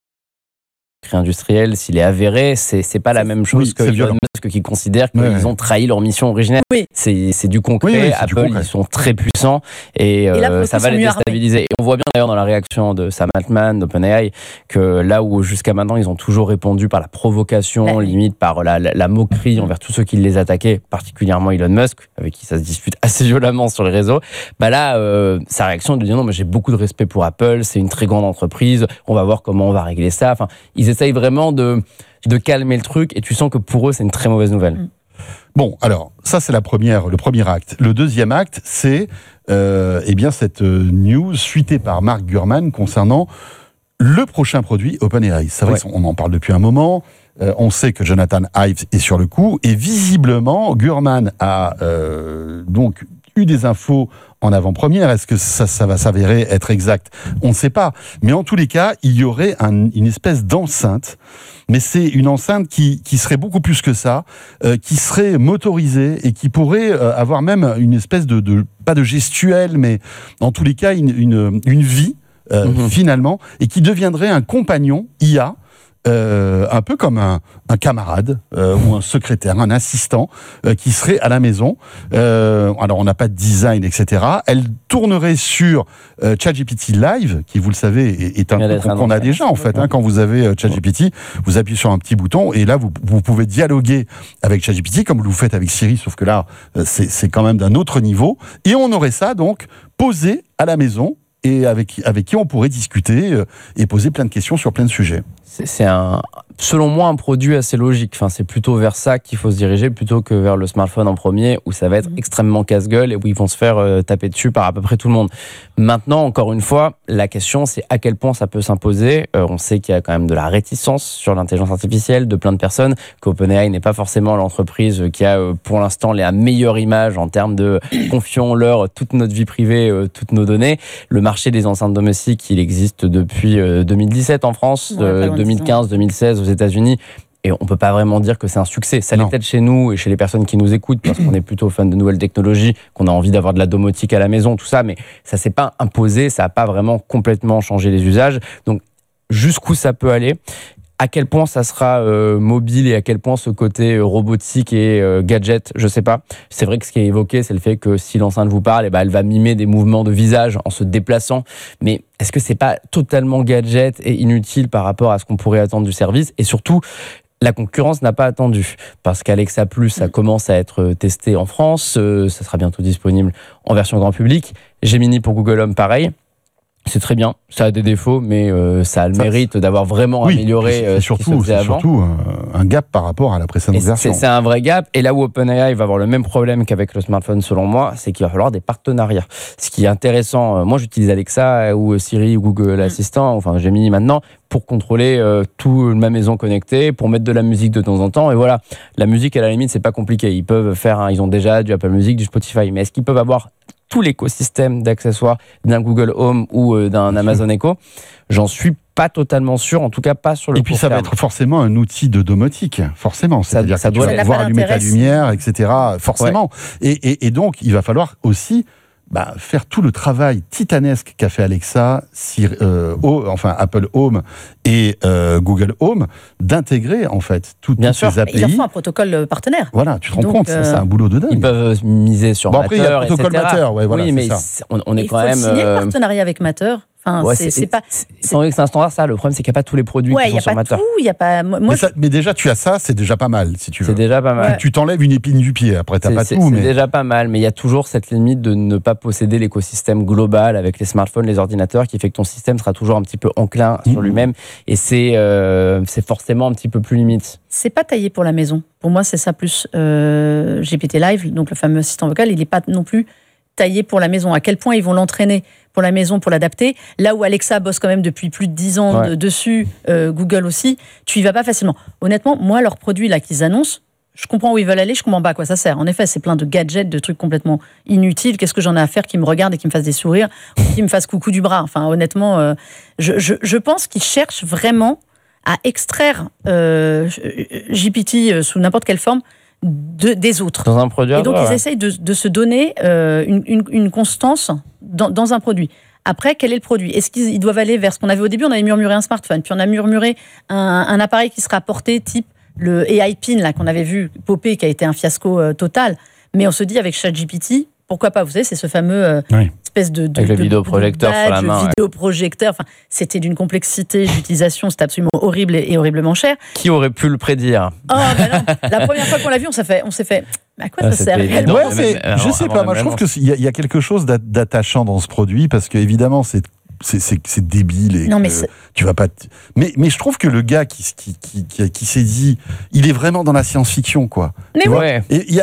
Speaker 13: industriel, s'il est avéré, c'est, c'est pas la même chose oui, que Elon Musk qui considère qu'ils ouais. ont trahi leur mission originelle. Oui. C'est, c'est du concret. Oui, oui, c'est Apple, du concret. Ils sont très puissants et, et là, euh, ça va les déstabiliser. Armés. Et on voit bien d'ailleurs dans la réaction de Sam Altman, d'OpenAI, que là où jusqu'à maintenant ils ont toujours répondu par la provocation, ouais. limite par la, la, la moquerie envers tous ceux qui les attaquaient, particulièrement Elon Musk, avec qui ça se dispute assez violemment sur les réseaux. Bah là, euh, sa réaction de dire non, mais j'ai beaucoup de respect pour Apple, c'est une très grande entreprise, on va voir comment on va régler ça. Enfin, ils essayent vraiment de, de calmer le truc et tu sens que pour eux, c'est une très mauvaise nouvelle.
Speaker 12: Bon, alors, ça, c'est la première, le premier acte. Le deuxième acte, c'est euh, eh bien, cette news suitée par Mark Gurman concernant le prochain produit OpenAI. C'est vrai ouais. qu'on en parle depuis un moment. Euh, on sait que Jonathan Ive est sur le coup. Et visiblement, Gurman a euh, donc eu des infos en avant-première. Est-ce que ça, ça va s'avérer être exact ? On ne sait pas. Mais en tous les cas, il y aurait un, une espèce d'enceinte. Mais c'est une enceinte qui, qui serait beaucoup plus que ça, euh, qui serait motorisée et qui pourrait euh, avoir même une espèce de, de, pas de gestuelle, mais en tous les cas, une, une, une vie, euh, mmh. finalement, et qui deviendrait un compagnon I A, Euh, un peu comme un, un camarade euh, ou un secrétaire, un assistant euh, qui serait à la maison. Euh, alors, on n'a pas de design, et cetera. Elle tournerait sur euh, ChatGPT Live, qui, vous le savez, est, est un truc qu'on, qu'on a déjà, en fait. Hein, quand vous avez euh, ChatGPT, vous appuyez sur un petit bouton et là, vous, vous pouvez dialoguer avec ChatGPT, comme vous le faites avec Siri, sauf que là, euh, c'est, c'est quand même d'un autre niveau. Et on aurait ça, donc, posé à la maison et avec, avec qui on pourrait discuter euh, et poser plein de questions sur plein de sujets.
Speaker 13: C'est, c'est un selon moi, un produit assez logique. Enfin, c'est plutôt vers ça qu'il faut se diriger plutôt que vers le smartphone en premier, où ça va être extrêmement casse-gueule et où ils vont se faire euh, taper dessus par à peu près tout le monde. Maintenant, encore une fois, la question, c'est à quel point ça peut s'imposer. Euh, on sait qu'il y a quand même de la réticence sur l'intelligence artificielle de plein de personnes, qu'OpenAI n'est pas forcément l'entreprise qui a euh, pour l'instant la meilleure image en termes de confions-leur toute notre vie privée, euh, toutes nos données. Le marché des enceintes domestiques, il existe depuis euh, deux mille dix-sept en France, ouais, euh, deux mille quinze, deux mille seize aux États-Unis, et on peut pas vraiment dire que c'est un succès. Ça l'est peut-être chez nous et chez les personnes qui nous écoutent parce qu'on est plutôt fan de nouvelles technologies, qu'on a envie d'avoir de la domotique à la maison, tout ça, mais ça s'est pas imposé, ça a pas vraiment complètement changé les usages. Donc jusqu'où ça peut aller? À quel point ça sera euh, mobile et à quel point ce côté euh, robotique et euh, gadget, je sais pas. C'est vrai que ce qui est évoqué, c'est le fait que si l'enceinte vous parle, eh ben, elle va mimer des mouvements de visage en se déplaçant. Mais est-ce que c'est pas totalement gadget et inutile par rapport à ce qu'on pourrait attendre du service? Et surtout, la concurrence n'a pas attendu, parce qu'Alexa Plus, ça commence à être testé en France, euh, ça sera bientôt disponible en version grand public. Gemini pour Google Home, pareil. C'est très bien, ça a des défauts, mais euh, ça a le ça, mérite d'avoir vraiment oui, amélioré euh,
Speaker 12: surtout,
Speaker 13: ce qui se faisait avant.
Speaker 12: surtout un, un gap par rapport à la précédente version.
Speaker 13: C'est, c'est un vrai gap, et là où OpenAI va avoir le même problème qu'avec le smartphone, selon moi, c'est qu'il va falloir des partenariats. Ce qui est intéressant, euh, moi j'utilise Alexa ou Siri ou Google mmh. Assistant, enfin Gemini maintenant, pour contrôler euh, toute ma maison connectée, pour mettre de la musique de temps en temps, et voilà. La musique, à la limite, c'est pas compliqué. Ils peuvent faire, hein, ils ont déjà du Apple Music, du Spotify, mais est-ce qu'ils peuvent avoir tout l'écosystème d'accessoires d'un Google Home ou euh, d'un Amazon Echo? J'en suis pas totalement sûr, en tout cas pas sur le
Speaker 12: Et puis
Speaker 13: court
Speaker 12: ça
Speaker 13: terme.
Speaker 12: va être forcément un outil de domotique, forcément. C'est-à-dire ça, ça que doit tu vas pouvoir allumer ta lumière, et cetera. Forcément. Ouais. Et, et, et donc, il va falloir aussi bah, faire tout le travail titanesque qu'a fait Alexa, Siri, euh, oh, enfin Apple Home et euh, Google Home, d'intégrer en fait toutes, toutes ces A P I.
Speaker 11: Il leur faut un protocole partenaire.
Speaker 12: Voilà, tu te rends
Speaker 11: donc,
Speaker 12: compte, euh... ça, c'est un boulot de dingue.
Speaker 13: Ils peuvent miser sur
Speaker 12: bon,
Speaker 13: Matter,
Speaker 12: après, il y a le protocole Matter, ouais, voilà,
Speaker 13: oui, mais
Speaker 12: ça.
Speaker 13: c'est, on, on est
Speaker 11: il
Speaker 13: quand
Speaker 11: faut
Speaker 13: même.
Speaker 11: signer
Speaker 13: euh...
Speaker 11: le partenariat avec Matter. Enfin,
Speaker 13: ouais,
Speaker 11: c'est,
Speaker 13: c'est,
Speaker 11: c'est pas.
Speaker 13: C'est vrai que c'est un standard, ça. Le problème, c'est qu'il n'y a pas tous les produits
Speaker 11: ouais,
Speaker 13: qui sont sur Matter.
Speaker 11: Il y a pas tout, il y a pas. Moi,
Speaker 12: mais,
Speaker 11: je...
Speaker 12: ça, mais déjà, tu as ça, c'est déjà pas mal, si tu veux.
Speaker 13: C'est déjà pas mal.
Speaker 12: Ouais. Tu t'enlèves une épine du pied. Après, t'as
Speaker 13: c'est,
Speaker 12: pas
Speaker 13: c'est,
Speaker 12: tout.
Speaker 13: C'est
Speaker 12: mais...
Speaker 13: déjà pas mal, mais il y a toujours cette limite de ne pas posséder l'écosystème global avec les smartphones, les ordinateurs, qui fait que ton système sera toujours un petit peu enclin mmh. sur lui-même, et c'est euh, c'est forcément un petit peu plus limite.
Speaker 11: C'est pas taillé pour la maison. Pour moi, c'est ça plus euh, G P T Live, donc le fameux assistant vocal, il n'est pas non plus taillé pour la maison. À quel point ils vont l'entraîner pour la maison, pour l'adapter. Là où Alexa bosse quand même depuis plus de dix ans ouais. de, dessus, euh, Google aussi, tu y vas pas facilement. Honnêtement, moi, leurs produits là qu'ils annoncent, je comprends où ils veulent aller, je comprends pas à quoi ça sert. En effet, c'est plein de gadgets, de trucs complètement inutiles. Qu'est-ce que j'en ai à faire qui me regardent et qui me fassent des sourires, ou qui me fassent coucou du bras. Enfin, honnêtement, euh, je, je, je pense qu'ils cherchent vraiment à extraire euh, G P T sous n'importe quelle forme De, des autres.
Speaker 13: Dans un produit.
Speaker 11: Et donc,
Speaker 13: ouais.
Speaker 11: ils essayent de, de se donner euh, une, une, une constance dans, dans un produit. Après, quel est le produit? Est-ce qu'ils doivent aller vers ce qu'on avait au début? On avait murmuré un smartphone, puis on a murmuré un, un appareil qui sera porté type le A I Pin, là, qu'on avait vu popper, qui a été un fiasco euh, total. Mais on se dit, avec ChatGPT, pourquoi pas? Vous savez, c'est ce fameux euh, oui. espèce de, de,
Speaker 13: avec
Speaker 11: de,
Speaker 13: le vidéoprojecteur sur la main.
Speaker 11: Vidéoprojecteur. Enfin, c'était d'une complexité d'utilisation, c'était absolument horrible et, et horriblement cher.
Speaker 13: Qui aurait pu le prédire?
Speaker 11: Oh, ben non. La première fois qu'on l'a vu, on s'est fait, on s'est fait. À quoi ah, ça sert réellement?
Speaker 12: Ouais, mais alors, je sais pas. Moi, je trouve qu'il y, y a quelque chose d'attachant dans ce produit parce que évidemment, c'est C'est, c'est, c'est débile et
Speaker 11: non, mais
Speaker 12: tu vas pas. T... Mais, mais je trouve que le gars qui, qui, qui, qui, qui s'est dit, il est vraiment dans la science-fiction, quoi.
Speaker 11: Mais
Speaker 12: tu
Speaker 11: oui.
Speaker 12: vois et il y a,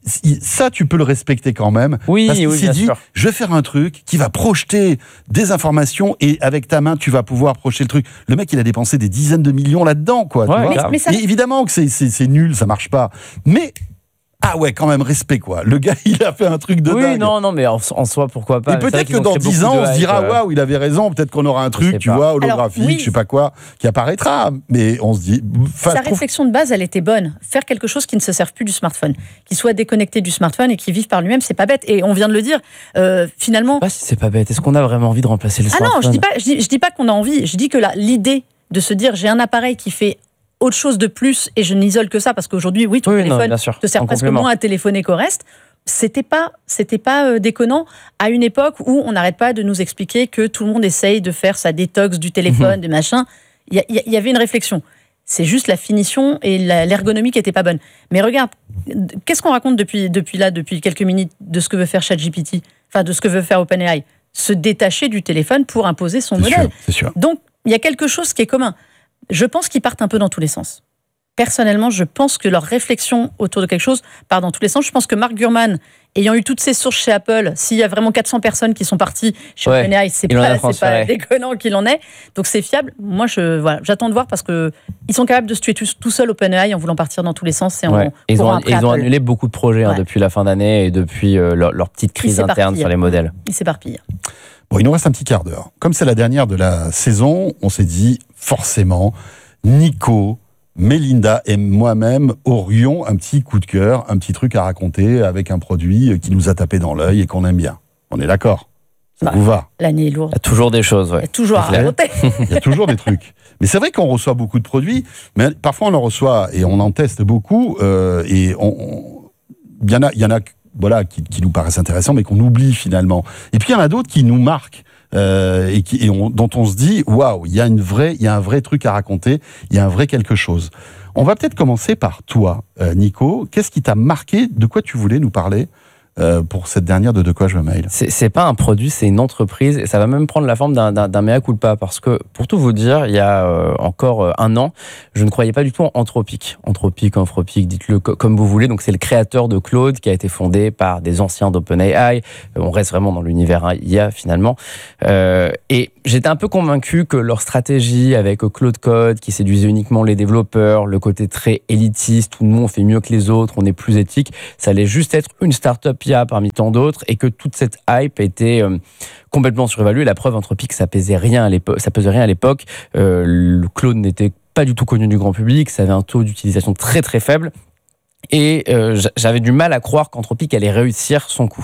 Speaker 12: ça, tu peux le respecter quand même.
Speaker 13: Oui,
Speaker 12: parce qu'il
Speaker 13: oui,
Speaker 12: s'est
Speaker 13: bien
Speaker 12: dit,
Speaker 13: sûr.
Speaker 12: je vais faire un truc qui va projeter des informations et avec ta main, tu vas pouvoir projeter le truc. Le mec, il a dépensé des dizaines de millions là-dedans, quoi.
Speaker 13: Ouais,
Speaker 12: tu vois
Speaker 11: mais, mais ça...
Speaker 12: Et évidemment que c'est, c'est, c'est nul, ça marche pas. Mais ah ouais, quand même, respect, quoi. Le gars, il a fait un truc de
Speaker 13: oui,
Speaker 12: dingue.
Speaker 13: Oui, non, non, mais en, en soi, pourquoi pas.
Speaker 12: Et peut-être que dans dix ans, on se dira, waouh, wow, il avait raison, peut-être qu'on aura un truc, tu pas. vois, holographique, Alors, oui. je sais pas quoi, qui apparaîtra. Mais on se dit.
Speaker 11: Sa trouve... réflexion de base, elle était bonne. Faire quelque chose qui ne se serve plus du smartphone, qui soit déconnecté du smartphone et qui vive par lui-même, c'est pas bête. Et on vient de le dire, euh, finalement.
Speaker 13: Pas si c'est pas bête. Est-ce qu'on a vraiment envie de remplacer le
Speaker 11: ah
Speaker 13: smartphone?
Speaker 11: Ah non, je dis pas, je dis, je dis pas qu'on a envie. Je dis que là, l'idée de se dire, j'ai un appareil qui fait autre chose de plus, et je n'isole que ça, parce qu'aujourd'hui, oui, ton oui, téléphone non, te sert en presque complément. moins à téléphoner qu'au reste. C'était pas, c'était pas euh, déconnant à une époque où on n'arrête pas de nous expliquer que tout le monde essaye de faire sa détox du téléphone, mmh. de machin. Il y, y, y avait une réflexion. C'est juste la finition et la, l'ergonomie qui n'était pas bonne. Mais regarde, qu'est-ce qu'on raconte depuis, depuis là, depuis quelques minutes, de ce que veut faire ChatGPT, enfin de ce que veut faire OpenAI, se détacher du téléphone pour imposer son
Speaker 12: c'est
Speaker 11: modèle.
Speaker 12: Sûr, c'est sûr.
Speaker 11: Donc, il y a quelque chose qui est commun. Je pense qu'ils partent un peu dans tous les sens. Personnellement, je pense que leur réflexion autour de quelque chose part dans tous les sens. Je pense que Mark Gurman, ayant eu toutes ses sources chez Apple, s'il y a vraiment quatre cents personnes qui sont parties chez ouais, OpenAI, c'est pas, c'est pas déconnant qu'il en ait. Donc c'est fiable. Moi, je, voilà, j'attends de voir parce qu'ils sont capables de se tuer tout, tout seuls OpenAI en voulant partir dans tous les sens. Et en
Speaker 13: ouais. Ils ont, ils ont annulé beaucoup de projets hein, ouais. depuis la fin d'année et depuis euh, leur, leur petite crise interne sur les modèles.
Speaker 11: Ils s'éparpillent.
Speaker 12: Bon, il nous reste un petit quart d'heure. Comme c'est la dernière de la saison, on s'est dit forcément, Nico, Mélinda et moi-même aurions un petit coup de cœur, un petit truc à raconter avec un produit qui nous a tapé dans l'œil et qu'on aime bien. On est d'accord ? Ça bah, vous va ?
Speaker 11: L'année est lourde.
Speaker 13: Il y a toujours des choses, ouais.
Speaker 11: Il y a toujours à raconter.
Speaker 12: Il y a toujours des trucs. Mais c'est vrai qu'on reçoit beaucoup de produits, mais parfois on en reçoit et on en teste beaucoup. Euh, et on, on, il y en a, il y en a voilà, qui, qui nous paraissent intéressants, mais qu'on oublie finalement. Et puis il y en a d'autres qui nous marquent. Euh, et, qui, et on, dont on se dit waouh, il y a une vraie, il y a un vrai truc à raconter, il y a un vrai quelque chose. On va peut-être commencer par toi, euh, Nico. Qu'est-ce qui t'a marqué ? De quoi tu voulais nous parler euh, pour cette dernière de De quoi je me mail ?
Speaker 13: C'est, c'est pas un produit, c'est une entreprise et ça va même prendre la forme d'un, d'un, d'un mea culpa parce que pour tout vous dire, il y a euh, encore euh, un an, je ne croyais pas du tout en Anthropic. Anthropic, Anthropic, dites-le co- comme vous voulez. Donc c'est le créateur de Claude qui a été fondé par des anciens d'OpenAI. Euh, on reste vraiment dans l'univers hein, I A finalement. Euh, et j'étais un peu convaincu que leur stratégie avec Claude Code qui séduisait uniquement les développeurs, le côté très élitiste où nous on fait mieux que les autres, on est plus éthique, ça allait juste être une start-up I A parmi tant d'autres et que toute cette hype était euh, complètement surévaluée. La preuve, Anthropic, ça pesait rien à l'époque. Ça pesait rien à l'époque. Euh, le Claude n'était pas du tout connu du grand public, ça avait un taux d'utilisation très très faible et euh, j'avais du mal à croire qu'Anthropic allait réussir son coup.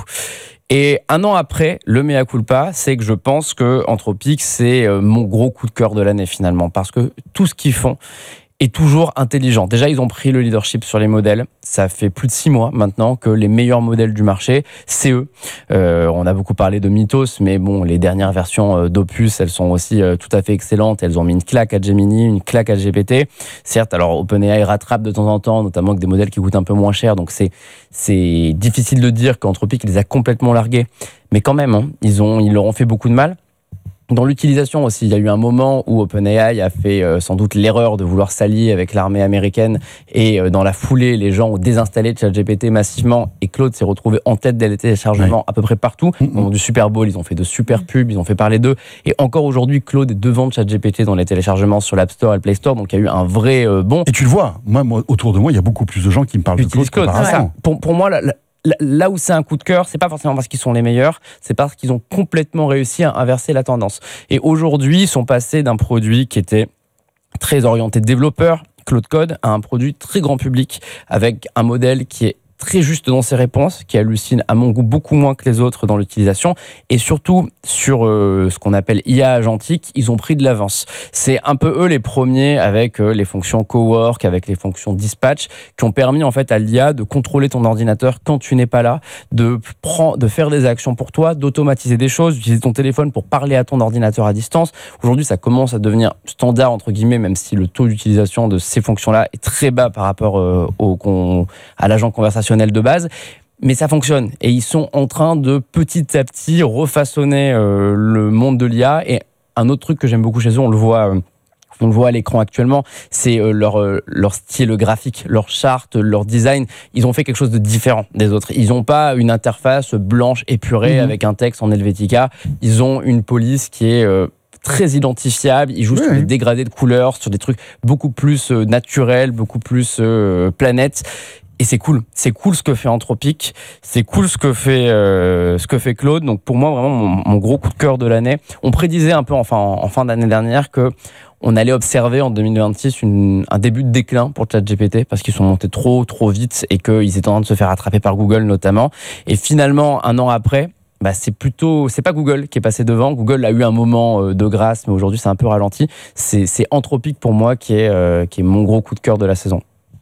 Speaker 13: Et un an après, le mea culpa, c'est que je pense que Anthropic, c'est mon gros coup de cœur de l'année finalement, parce que tout ce qu'ils font est toujours intelligent. Déjà, ils ont pris le leadership sur les modèles. Ça fait plus de six mois maintenant que les meilleurs modèles du marché, c'est eux. Euh, on a beaucoup parlé de Mythos, mais bon, les dernières versions d'Opus, elles sont aussi tout à fait excellentes. Elles ont mis une claque à Gemini, une claque à G P T. Certes, alors OpenAI rattrape de temps en temps, notamment avec des modèles qui coûtent un peu moins cher. Donc c'est c'est difficile de dire qu'Anthropic les a complètement largués, mais quand même, hein, ils ont ils leur ont fait beaucoup de mal. Dans l'utilisation aussi, il y a eu un moment où OpenAI a fait euh, sans doute l'erreur de vouloir s'allier avec l'armée américaine et euh, dans la foulée, les gens ont désinstallé ChatGPT massivement et Claude s'est retrouvé en tête des téléchargements ouais. à peu près partout. Au moment du Super Bowl, ils ont fait de super pubs, ils ont fait parler d'eux et encore aujourd'hui, Claude est devant ChatGPT dans les téléchargements sur l'App Store et le Play Store, donc il y a eu un vrai euh, bond.
Speaker 12: Et tu le vois, moi, moi, autour de moi, il y a beaucoup plus de gens qui me parlent de Claude, Claude qu'auparavant.
Speaker 13: Pour, pour moi, la, la, Là où c'est un coup de cœur, c'est pas forcément parce qu'ils sont les meilleurs, c'est parce qu'ils ont complètement réussi à inverser la tendance. Et aujourd'hui, ils sont passés d'un produit qui était très orienté développeur, Claude Code, à un produit très grand public, avec un modèle qui est très juste dans ses réponses, qui hallucine à mon goût beaucoup moins que les autres dans l'utilisation, et surtout sur euh, ce qu'on appelle I A agentique, ils ont pris de l'avance. C'est un peu eux les premiers avec euh, les fonctions cowork, avec les fonctions dispatch, qui ont permis en fait à l'I A de contrôler ton ordinateur quand tu n'es pas là, de prendre, de faire des actions pour toi, d'automatiser des choses, d'utiliser ton téléphone pour parler à ton ordinateur à distance. Aujourd'hui, ça commence à devenir standard entre guillemets, même si le taux d'utilisation de ces fonctions-là est très bas par rapport euh, au, con, à l'agent conversationnel de base, mais ça fonctionne et ils sont en train de petit à petit refaçonner euh, le monde de l'I A. Et un autre truc que j'aime beaucoup chez eux, on le voit euh, on le voit à l'écran actuellement, c'est euh, leur euh, leur style graphique, leur charte, leur design. Ils ont fait quelque chose de différent des autres. Ils n'ont pas une interface blanche épurée mmh. avec un texte en Helvetica. Ils ont une police qui est euh, très identifiable, ils jouent oui, sur des oui. dégradés de couleurs, sur des trucs beaucoup plus euh, naturels, beaucoup plus euh, planète. Et c'est cool, c'est cool ce que fait Anthropic, c'est cool ce que fait euh, ce que fait Claude. Donc pour moi vraiment mon, mon gros coup de cœur de l'année. On prédisait un peu enfin en, en fin d'année dernière que on allait observer en deux mille vingt-six une, un début de déclin pour ChatGPT parce qu'ils sont montés trop trop vite et qu'ils étaient en train de se faire attraper par Google notamment. Et finalement un an après, bah c'est plutôt c'est pas Google qui est passé devant. Google a eu un moment de grâce, mais aujourd'hui c'est un peu ralenti. C'est, c'est Anthropic pour moi qui est euh, qui est mon gros coup de cœur de la saison.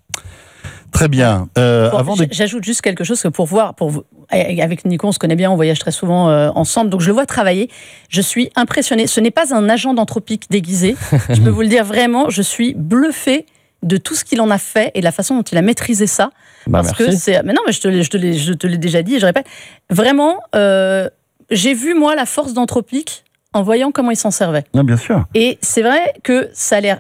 Speaker 12: Très bien. Euh,
Speaker 11: bon,
Speaker 12: avant de...
Speaker 11: J'ajoute juste quelque chose que pour voir, pour vous, avec Nico, on se connaît bien, on voyage très souvent euh, ensemble, donc je le vois travailler. Je suis impressionnée. Ce n'est pas un agent d'Anthropic déguisé. Je peux vous le dire vraiment, je suis bluffée de tout ce qu'il en a fait et de la façon dont il a maîtrisé ça.
Speaker 13: Bah,
Speaker 11: parce
Speaker 13: merci.
Speaker 11: que c'est. Mais non, mais je te, je te, l'ai, je te l'ai déjà dit et je répète. Vraiment, euh, j'ai vu moi la force d'Anthropic en voyant comment il s'en servait.
Speaker 12: Non, bien sûr.
Speaker 11: Et c'est vrai que ça a l'air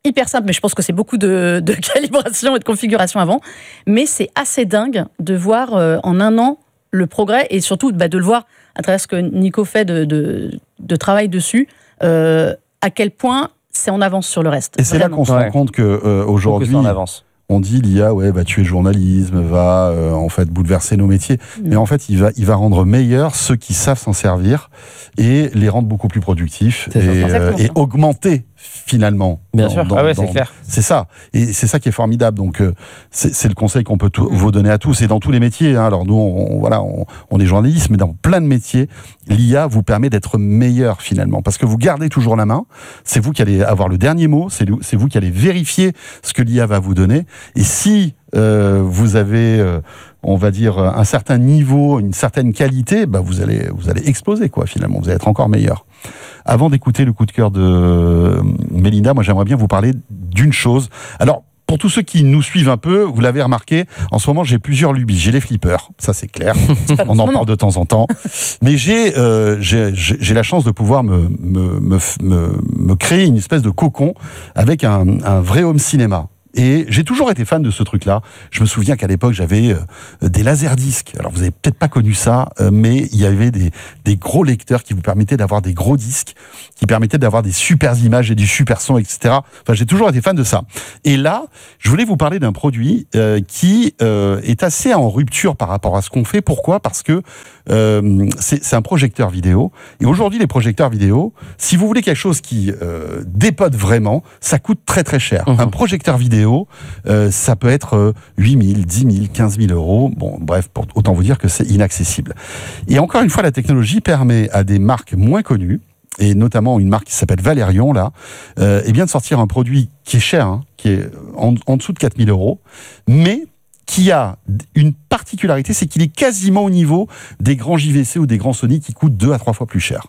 Speaker 11: hyper simple, mais je pense que c'est beaucoup de, de calibration et de configuration avant. Mais c'est assez dingue de voir euh, en un an le progrès et surtout bah, de le voir à travers ce que Nico fait de, de, de travail dessus, euh, à quel point c'est en avance sur le reste.
Speaker 12: Et c'est
Speaker 11: vraiment.
Speaker 12: là qu'on se
Speaker 13: Ouais.
Speaker 12: rend compte qu'aujourd'hui,
Speaker 13: C'est en avance.
Speaker 12: on dit l'I A ouais, va tuer le journalisme, va euh, en fait bouleverser nos métiers. Mmh. Mais en fait, il va, il va rendre meilleurs ceux qui savent s'en servir et les rendre beaucoup plus productifs et, euh, et augmenter finalement.
Speaker 13: Bien
Speaker 12: dans,
Speaker 13: sûr,
Speaker 12: dans,
Speaker 13: ah ouais,
Speaker 12: dans,
Speaker 13: c'est clair.
Speaker 12: C'est ça. Et c'est ça qui est formidable. Donc, euh, c'est, c'est le conseil qu'on peut tout, vous donner à tous et dans tous les métiers. Hein. Alors nous, on, on, voilà, on, on est journalistes, mais dans plein de métiers, l'I A vous permet d'être meilleur finalement, parce que vous gardez toujours la main. C'est vous qui allez avoir le dernier mot. C'est, c'est vous qui allez vérifier ce que l'I A va vous donner. Et si euh, vous avez, euh, on va dire, un certain niveau, une certaine qualité, bah vous allez, vous allez exploser quoi. Finalement, vous allez être encore meilleur. Avant d'écouter le coup de cœur de Mélinda, moi j'aimerais bien vous parler d'une chose. Alors, pour tous ceux qui nous suivent un peu, vous l'avez remarqué, en ce moment j'ai plusieurs lubies. J'ai les flippers, ça c'est clair, on en parle de temps en temps. Mais j'ai, euh, j'ai, j'ai la chance de pouvoir me, me, me, me, me créer une espèce de cocon avec un, un vrai home cinéma. Et j'ai toujours été fan de ce truc-là. Je me souviens qu'à l'époque, j'avais euh, des laserdiscs. Alors, vous avez peut-être pas connu ça, euh, mais il y avait des, des gros lecteurs qui vous permettaient d'avoir des gros disques, qui permettaient d'avoir des super images et du super son, et cetera. Enfin, j'ai toujours été fan de ça. Et là, je voulais vous parler d'un produit euh, qui euh, est assez en rupture par rapport à ce qu'on fait. Pourquoi ? Parce que euh, c'est, c'est un projecteur vidéo. Et aujourd'hui, les projecteurs vidéo, si vous voulez quelque chose qui euh, dépote vraiment, ça coûte très très cher. Mmh. Un projecteur vidéo, Euh, ça peut être euh, huit mille, dix mille, quinze mille euros. Bon, bref, pour, autant vous dire que c'est inaccessible. Et encore une fois, la technologie permet à des marques moins connues, et notamment une marque qui s'appelle Valérion, là, euh, et bien de sortir un produit qui est cher, hein, qui est en, en dessous de quatre mille euros, mais qui a une particularité, c'est qu'il est quasiment au niveau des grands J V C ou des grands Sony qui coûtent deux à trois fois plus cher.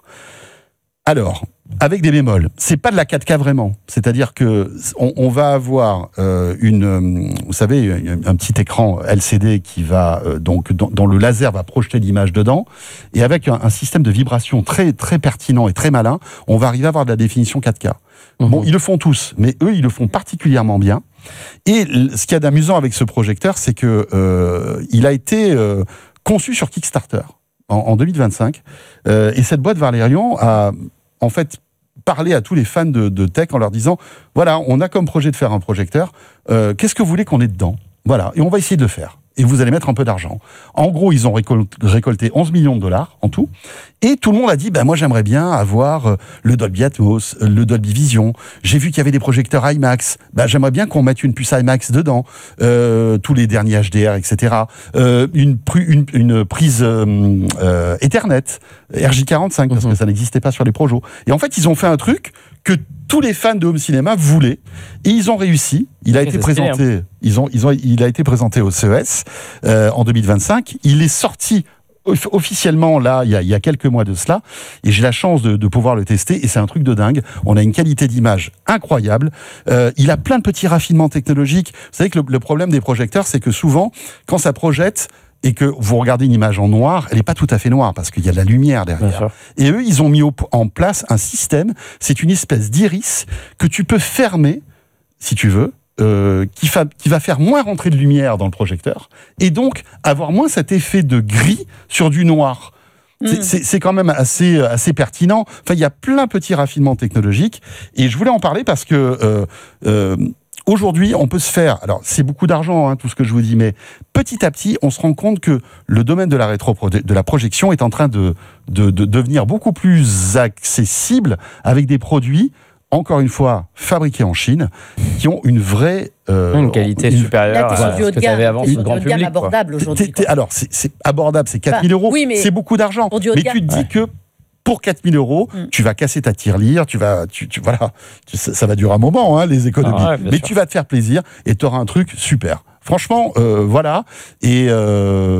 Speaker 12: Alors, avec des bémols, c'est pas de la quatre K vraiment. C'est-à-dire que on, on va avoir euh, une, vous savez, un, un petit écran L C D qui va euh, donc dans, dans le laser va projeter l'image dedans, et avec un, un système de vibration très très pertinent et très malin, on va arriver à avoir de la définition quatre K. Mmh. Bon, ils le font tous, mais eux, ils le font particulièrement bien. Et ce qu'il y a d'amusant avec ce projecteur, c'est que euh, il a été euh, conçu sur Kickstarter en, en deux mille vingt-cinq, euh, et cette boîte Valérion a en fait parler à tous les fans de, de tech en leur disant voilà, on a comme projet de faire un projecteur, euh, qu'est-ce que vous voulez qu'on ait dedans ? Voilà, et on va essayer de le faire. Et vous allez mettre un peu d'argent. En gros, ils ont récolté onze millions de dollars en tout. Et tout le monde a dit, ben moi j'aimerais bien avoir le Dolby Atmos, le Dolby Vision. J'ai vu qu'il y avait des projecteurs IMAX. Ben j'aimerais bien qu'on mette une puce IMAX dedans, euh, tous les derniers H D R, et cetera. Euh, une, une, une prise euh, euh, Ethernet, R J quarante-cinq, parce mmh. que ça n'existait pas sur les Projos. Et en fait, ils ont fait un truc que tous les fans de home cinéma voulaient, et ils ont réussi. Il a été présenté, stylé, hein. ils ont, ils ont, il a été présenté au C E S euh, en deux mille vingt-cinq. Il est sorti officiellement là, il y a, il y a quelques mois de cela, et j'ai la chance de, de pouvoir le tester, et c'est un truc de dingue. On a une qualité d'image incroyable. Euh, il a plein de petits raffinements technologiques. Vous savez que le, le problème des projecteurs, c'est que souvent, quand ça projette, et que vous regardez une image en noir, elle n'est pas tout à fait noire, parce qu'il y a de la lumière derrière. Et eux, ils ont mis au, en place un système, c'est une espèce d'iris que tu peux fermer, si tu veux, euh, qui, fa, qui va faire moins rentrer de lumière dans le projecteur, et donc avoir moins cet effet de gris sur du noir. C'est, mmh. c'est, c'est quand même assez, assez pertinent. Enfin, il y a plein de petits raffinements technologiques, et je voulais en parler parce que... Euh, euh, Aujourd'hui, on peut se faire, alors c'est beaucoup d'argent, hein, tout ce que je vous dis, mais petit à petit, on se rend compte que le domaine de la rétro de la projection est en train de, de, de devenir beaucoup plus accessible avec des produits, encore une fois, fabriqués en Chine, qui ont une vraie... Euh,
Speaker 13: une qualité une, supérieure à ce que tu avais avant sur le grand public.
Speaker 11: Abordable aujourd'hui.
Speaker 12: T'es, t'es, alors, c'est, c'est abordable, c'est quatre mille euros, oui, mais c'est beaucoup d'argent. Mais tu te dis ouais. que... Pour quatre mille euros, mm. tu vas casser ta tirelire, tu vas, tu, tu, voilà, tu, ça, ça va durer un moment, hein, les économies. Ah ouais, mais sûr. Tu vas te faire plaisir et tu auras un truc super. Franchement, euh, voilà. Et, euh,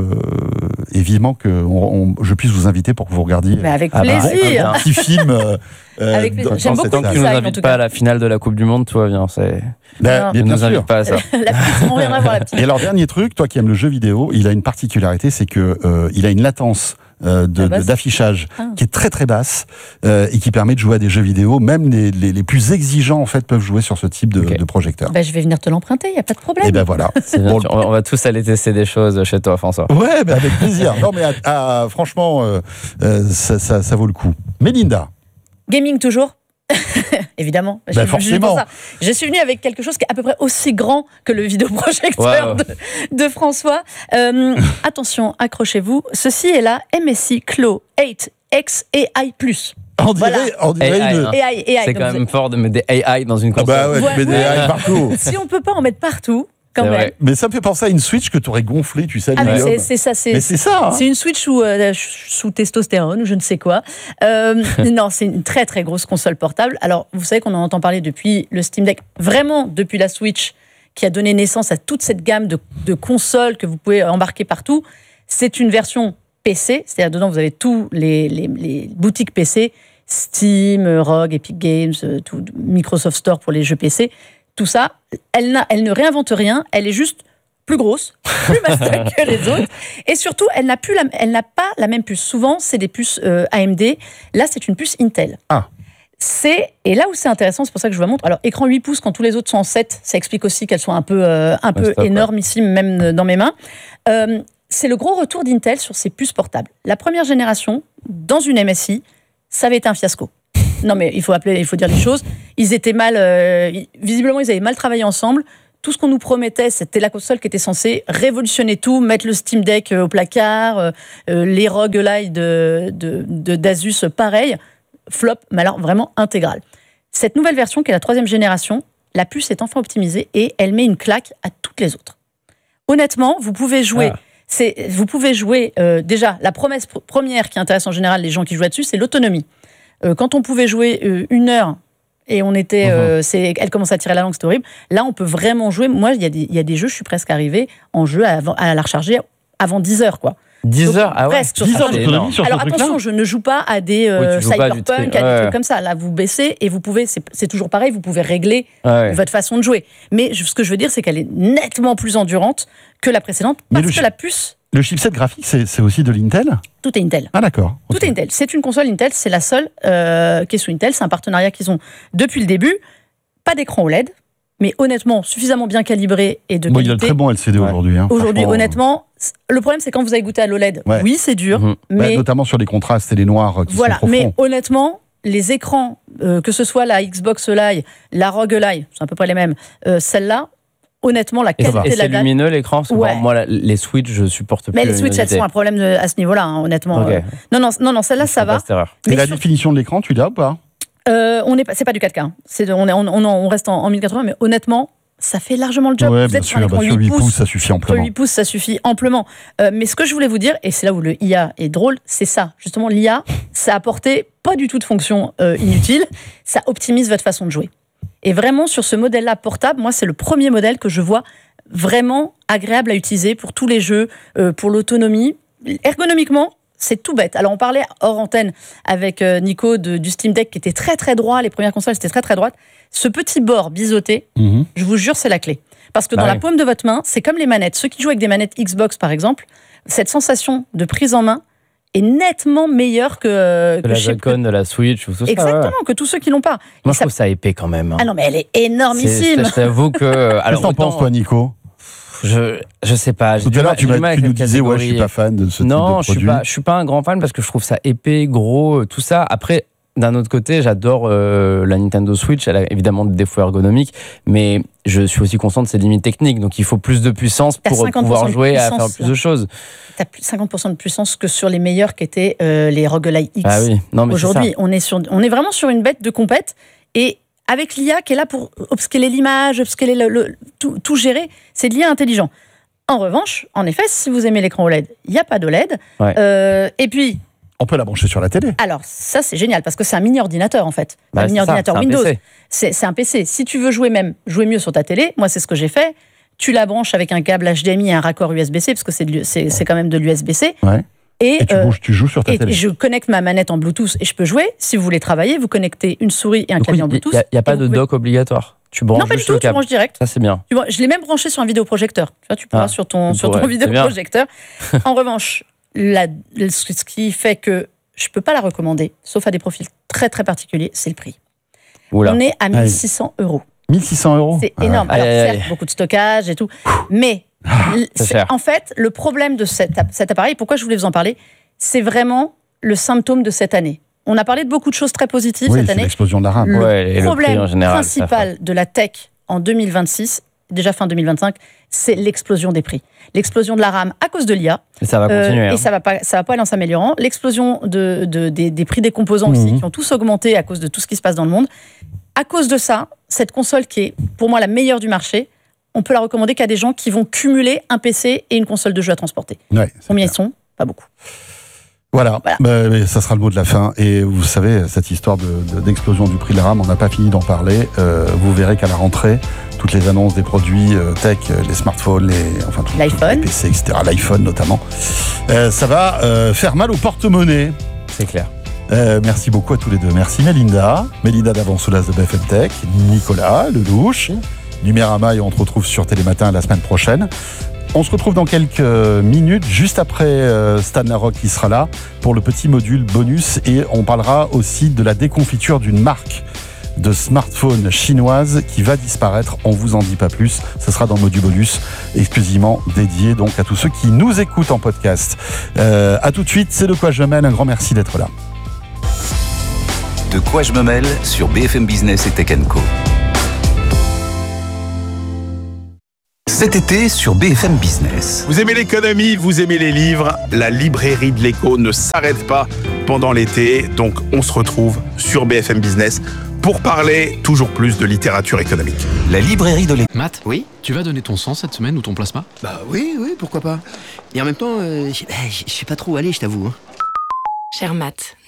Speaker 12: et vivement que on, on, je puisse vous inviter pour que vous regardiez.
Speaker 11: Mais avec plaisir.
Speaker 12: Un, un petit film. Euh,
Speaker 11: avec plaisir. J'aime beaucoup
Speaker 13: tant que tu nous invites pas à la finale de la Coupe du Monde, tout va bien. C'est...
Speaker 12: Ben,
Speaker 13: ne nous invite pas à ça.
Speaker 11: la petite, on viendra voir la petite.
Speaker 12: Et alors, dernier truc, toi qui aimes le jeu vidéo, il a une particularité, c'est que euh, il a une latence euh, de, de, d'affichage ah. qui est très très basse euh, et qui permet de jouer à des jeux vidéo. Même les, les, les plus exigeants en fait peuvent jouer sur ce type de, okay. de projecteur.
Speaker 11: Bah, je vais venir te l'emprunter, il n'y a pas de problème.
Speaker 12: Et ben voilà.
Speaker 13: Bon, on va tous aller tester des choses chez toi, François.
Speaker 12: Ouais, bah avec plaisir. Non mais à, à, franchement, euh, euh, ça, ça, ça vaut le coup. Mélinda.
Speaker 11: Gaming toujours. Évidemment,
Speaker 12: bah je, forcément.
Speaker 11: Ça. Je suis venue avec quelque chose qui est à peu près aussi grand que le vidéoprojecteur wow. de, de François. Euh, attention, accrochez-vous. Ceci est la M S I Clo huit X A I plus.
Speaker 12: On dirait,
Speaker 11: voilà.
Speaker 12: on dirait
Speaker 13: A I,
Speaker 12: une...
Speaker 13: hein.
Speaker 11: A I, A I,
Speaker 13: c'est quand même fort de mettre des A I dans une console.
Speaker 12: Ah bah ouais, ouais, tu mets des A I partout.
Speaker 11: Si on peut pas en mettre partout. Quand même.
Speaker 12: Vrai. Mais ça me fait penser à une Switch que tu aurais gonflée, tu sais.
Speaker 11: Ah mais c'est, c'est ça, c'est,
Speaker 12: mais c'est ça. Hein.
Speaker 11: C'est une Switch sous, euh, sous testostérone ou je ne sais quoi. Euh, non, c'est une très très grosse console portable. Alors, vous savez qu'on en entend parler depuis le Steam Deck, vraiment depuis la Switch, qui a donné naissance à toute cette gamme de, de consoles que vous pouvez embarquer partout. C'est une version P C, c'est-à-dire dedans vous avez tous les, les, les boutiques P C, Steam, Rogue, Epic Games, tout, Microsoft Store pour les jeux P C. Tout ça, elle, n'a, elle ne réinvente rien, elle est juste plus grosse, plus master que les autres. Et surtout, elle n'a, plus la, elle n'a pas la même puce. Souvent, c'est des puces euh, A M D. Là, c'est une puce Intel.
Speaker 12: Ah.
Speaker 11: C'est, et là où c'est intéressant, c'est pour ça que je vous la montre. Alors, écran huit pouces, quand tous les autres sont en sept, ça explique aussi qu'elles sont un peu, euh, un peu
Speaker 13: stop,
Speaker 11: énormissimes, même dans mes mains. Euh, c'est le gros retour d'Intel sur ses puces portables. La première génération, dans une M S I, ça avait été un fiasco. Non, mais il faut appeler, il faut dire les choses. Ils étaient mal, euh, visiblement, ils avaient mal travaillé ensemble. Tout ce qu'on nous promettait, c'était la console qui était censée révolutionner tout, mettre le Steam Deck au placard, euh, les roguelites de, de, de, d'Asus, pareil. Flop, mais alors vraiment intégral. Cette nouvelle version, qui est la troisième génération, la puce est enfin optimisée et elle met une claque à toutes les autres. Honnêtement, vous pouvez jouer... Ah. C'est, vous pouvez jouer... Euh, déjà, la promesse pr- première qui intéresse en général les gens qui jouent là-dessus, c'est l'autonomie. Euh, quand on pouvait jouer euh, une heure et on était, euh, c'est, elle commençait à tirer la langue, c'était horrible. Là, on peut vraiment jouer. Moi, il y a des, il y a des jeux, je suis presque arrivée en jeu à, à la recharger avant dix heures, quoi.
Speaker 13: dix heures, ah ouais.
Speaker 11: Presque.
Speaker 12: dix heures d'autonomie sur ce
Speaker 11: Alors
Speaker 12: truc-là.
Speaker 11: attention, je ne joue pas à des euh,
Speaker 13: oui,
Speaker 11: cyberpunk, à des
Speaker 13: ouais.
Speaker 11: trucs comme ça. Là, vous baissez et vous pouvez, c'est, c'est toujours pareil, vous pouvez régler
Speaker 13: ouais.
Speaker 11: votre façon de jouer. Mais je, ce que je veux dire, c'est qu'elle est nettement plus endurante que la précédente parce que
Speaker 12: chi-
Speaker 11: la puce.
Speaker 12: Le chipset graphique, c'est, c'est aussi de l'Intel ?
Speaker 11: Tout est Intel.
Speaker 12: Ah d'accord.
Speaker 11: Tout
Speaker 12: Okay.
Speaker 11: est Intel. C'est une console Intel, c'est la seule euh, qui est sous Intel. C'est un partenariat qu'ils ont depuis le début. Pas d'écran O L E D, mais honnêtement, suffisamment bien calibré et de
Speaker 12: bon,
Speaker 11: qualité.
Speaker 12: Il y a de très bons L C D ouais. aujourd'hui. Hein,
Speaker 11: aujourd'hui, honnêtement, le problème, c'est quand vous avez goûté à l'O L E D. Ouais. Oui, c'est dur. Mmh. Mais...
Speaker 12: Bah, notamment sur les contrastes et les noirs qui
Speaker 11: voilà,
Speaker 12: sont profonds.
Speaker 11: Mais honnêtement, les écrans, euh, que ce soit la Xbox Live, la Rogue Live, c'est à peu près les mêmes, euh, celle-là, honnêtement, la qualité
Speaker 13: et
Speaker 11: de la
Speaker 13: c'est lumineux l'écran parce que ouais. bon, moi la, les Switch je supporte plus.
Speaker 11: Mais les Switch elles sont un problème de, à ce niveau-là, hein, honnêtement. Okay. Non non non non celle-là ça va.
Speaker 12: Et mais la sur... définition de l'écran, tu l'as ou pas?
Speaker 11: euh, On est pas, c'est pas du quatre K. Hein. C'est de, on, est, on, on, on reste en, en mille quatre-vingts, mais honnêtement. Ça fait largement le job.
Speaker 12: Ouais,
Speaker 11: vous
Speaker 12: bien
Speaker 11: êtes
Speaker 12: sûr,
Speaker 11: sur
Speaker 12: bah, sur huit pouces, ça suffit amplement.
Speaker 11: Sur huit pouces, ça suffit amplement. Euh, mais ce que je voulais vous dire, et c'est là où le I A est drôle, c'est ça. Justement, l'I A, ça a apporté pas du tout de fonction euh, inutile. Ça optimise votre façon de jouer. Et vraiment, sur ce modèle-là portable, moi, c'est le premier modèle que je vois vraiment agréable à utiliser pour tous les jeux, euh, pour l'autonomie. Ergonomiquement, c'est tout bête. Alors, on parlait hors antenne avec euh, Nico de, du Steam Deck qui était très, très droit. Les premières consoles, c'était très, très droite. Ce petit bord biseauté, mmh. je vous jure, c'est la clé. Parce que dans bah la oui. paume de votre main, c'est comme les manettes. Ceux qui jouent avec des manettes Xbox, par exemple, cette sensation de prise en main est nettement meilleure que,
Speaker 13: que,
Speaker 11: que
Speaker 13: la Joy-Con de la Switch ou tout ça.
Speaker 11: Exactement,
Speaker 13: ouais.
Speaker 11: que tous ceux qui l'ont pas.
Speaker 13: Moi,
Speaker 11: Et
Speaker 13: je
Speaker 11: ça...
Speaker 13: trouve ça épais quand même. Hein.
Speaker 11: Ah non, mais elle est énormissime.
Speaker 13: C'est, je t'avoue que...
Speaker 12: Alors, qu'est-ce que t'en penses, toi, Nico ?
Speaker 13: Je, je sais pas.
Speaker 12: Tout à l'heure, tu, tu nous disais, ouais, je suis pas fan de ce
Speaker 13: non,
Speaker 12: type de produit.
Speaker 13: Non, je suis pas, je suis pas un grand fan parce que je trouve ça épais, gros, tout ça. Après, d'un autre côté, j'adore euh, la Nintendo Switch. Elle a évidemment des défauts ergonomiques, mais je suis aussi conscient de ses limites techniques. Donc, il faut plus de puissance pour pouvoir jouer à faire plus de choses.
Speaker 11: Tu as cinquante pour cent de puissance que sur les meilleurs qui étaient euh, les Roguelite X.
Speaker 13: Ah oui. Non, mais
Speaker 11: aujourd'hui, on est sur, on est vraiment sur une bête de compète et avec l'I A qui est là pour upscaler l'image, upscaler le, le, tout, tout gérer, c'est de l'I A intelligent. En revanche, en effet, si vous aimez l'écran O L E D, il n'y a pas d'O L E D.
Speaker 13: Ouais.
Speaker 11: Euh, et puis...
Speaker 12: On peut la brancher sur la télé.
Speaker 11: Alors, ça, c'est génial, parce que c'est un mini-ordinateur, en fait.
Speaker 13: Bah,
Speaker 11: un mini-ordinateur
Speaker 13: ça, c'est
Speaker 11: Windows.
Speaker 13: un
Speaker 11: c'est, c'est un P C. Si tu veux jouer même, jouer mieux sur ta télé, moi, c'est ce que j'ai fait. Tu la branches avec un câble H D M I et un raccord U S B C, parce que c'est, de, c'est, c'est quand même de l'U S B C.
Speaker 12: Ouais.
Speaker 11: Et,
Speaker 12: et tu,
Speaker 11: euh,
Speaker 12: bouges, tu joues sur ta
Speaker 11: et
Speaker 12: télé.
Speaker 11: Je connecte ma manette en Bluetooth et je peux jouer. Si vous voulez travailler, vous connectez une souris et un
Speaker 13: Donc,
Speaker 11: clavier
Speaker 13: oui,
Speaker 11: en Bluetooth.
Speaker 13: Il n'y a, a pas de
Speaker 11: pouvez...
Speaker 13: dock obligatoire. Tu branches
Speaker 11: non, pas du tout, tu branches direct.
Speaker 13: Ça, c'est bien.
Speaker 11: Tu vois, je l'ai même branché sur un vidéoprojecteur. Tu vois, tu pourras ah, sur ton, sur ton vidéoprojecteur. En revanche, la, ce qui fait que je ne peux pas la recommander, sauf à des profils très très particuliers, c'est le prix. Oula. On est à mille six cents euros.
Speaker 12: mille six cents euros.
Speaker 11: C'est énorme. Ah ouais. Alors, aïe, certes, aïe. beaucoup de stockage et tout, mais en fait, le problème de cet, cet appareil, pourquoi je voulais vous en parler, c'est vraiment le symptôme de cette année. On a parlé de beaucoup de choses très positives
Speaker 12: oui,
Speaker 11: cette année.
Speaker 12: L'explosion de la RAM.
Speaker 11: Le
Speaker 13: ouais,
Speaker 11: problème
Speaker 13: le général,
Speaker 11: principal de la tech en deux mille vingt-six, déjà fin deux mille vingt-cinq, c'est l'explosion des prix. L'explosion de la RAM à cause de l'I A.
Speaker 13: Et ça va continuer. Euh,
Speaker 11: hein. Et ça va pas, ça va pas aller en s'améliorant. L'explosion de, de, des, des prix des composants mmh. aussi, qui ont tous augmenté à cause de tout ce qui se passe dans le monde. À cause de ça, cette console qui est pour moi la meilleure du marché, on peut la recommander qu'à des gens qui vont cumuler un P C et une console de jeu à transporter.
Speaker 12: Ouais,
Speaker 11: combien ils sont ? Pas beaucoup.
Speaker 12: Voilà, voilà. Bah, mais ça sera le mot de la fin. Et vous savez, cette histoire de, de, d'explosion du prix de la RAM, on n'a pas fini d'en parler. Euh, vous verrez qu'à la rentrée, toutes les annonces des produits euh, tech, les smartphones, les, enfin, tout,
Speaker 11: l'iPhone.
Speaker 12: les P C, et cetera, l'iPhone notamment, euh, ça va euh, faire mal au porte-monnaie.
Speaker 13: C'est clair.
Speaker 12: Euh, merci beaucoup à tous les deux. Merci Mélinda, Mélinda d'Avant-Soulas de B F M Tech, Nicolas Lelouch, Numérama, et on te retrouve sur Télématin la semaine prochaine. On se retrouve dans quelques minutes, juste après euh, Stan Larocque qui sera là pour le petit module bonus, et on parlera aussi de la déconfiture d'une marque de smartphone chinoise qui va disparaître. On vous en dit pas plus. Ce sera dans le module bonus exclusivement dédié donc à tous ceux qui nous écoutent en podcast. Euh, à tout de suite, c'est De quoi je me mêle. Un grand merci d'être là.
Speaker 6: De quoi je me mêle sur B F M Business et Tech and Co. Cet été sur B F M Business.
Speaker 14: Vous aimez l'économie, vous aimez les livres, la librairie de l'écho ne s'arrête pas pendant l'été, donc on se retrouve sur B F M Business pour parler toujours plus de littérature économique.
Speaker 6: La librairie de l'écho.
Speaker 15: Matt, oui, tu vas donner ton sang cette semaine ou ton plasma ?
Speaker 16: Bah oui, oui, pourquoi pas. Et en même temps, euh, je sais pas trop où aller, je t'avoue.
Speaker 17: Cher Matt,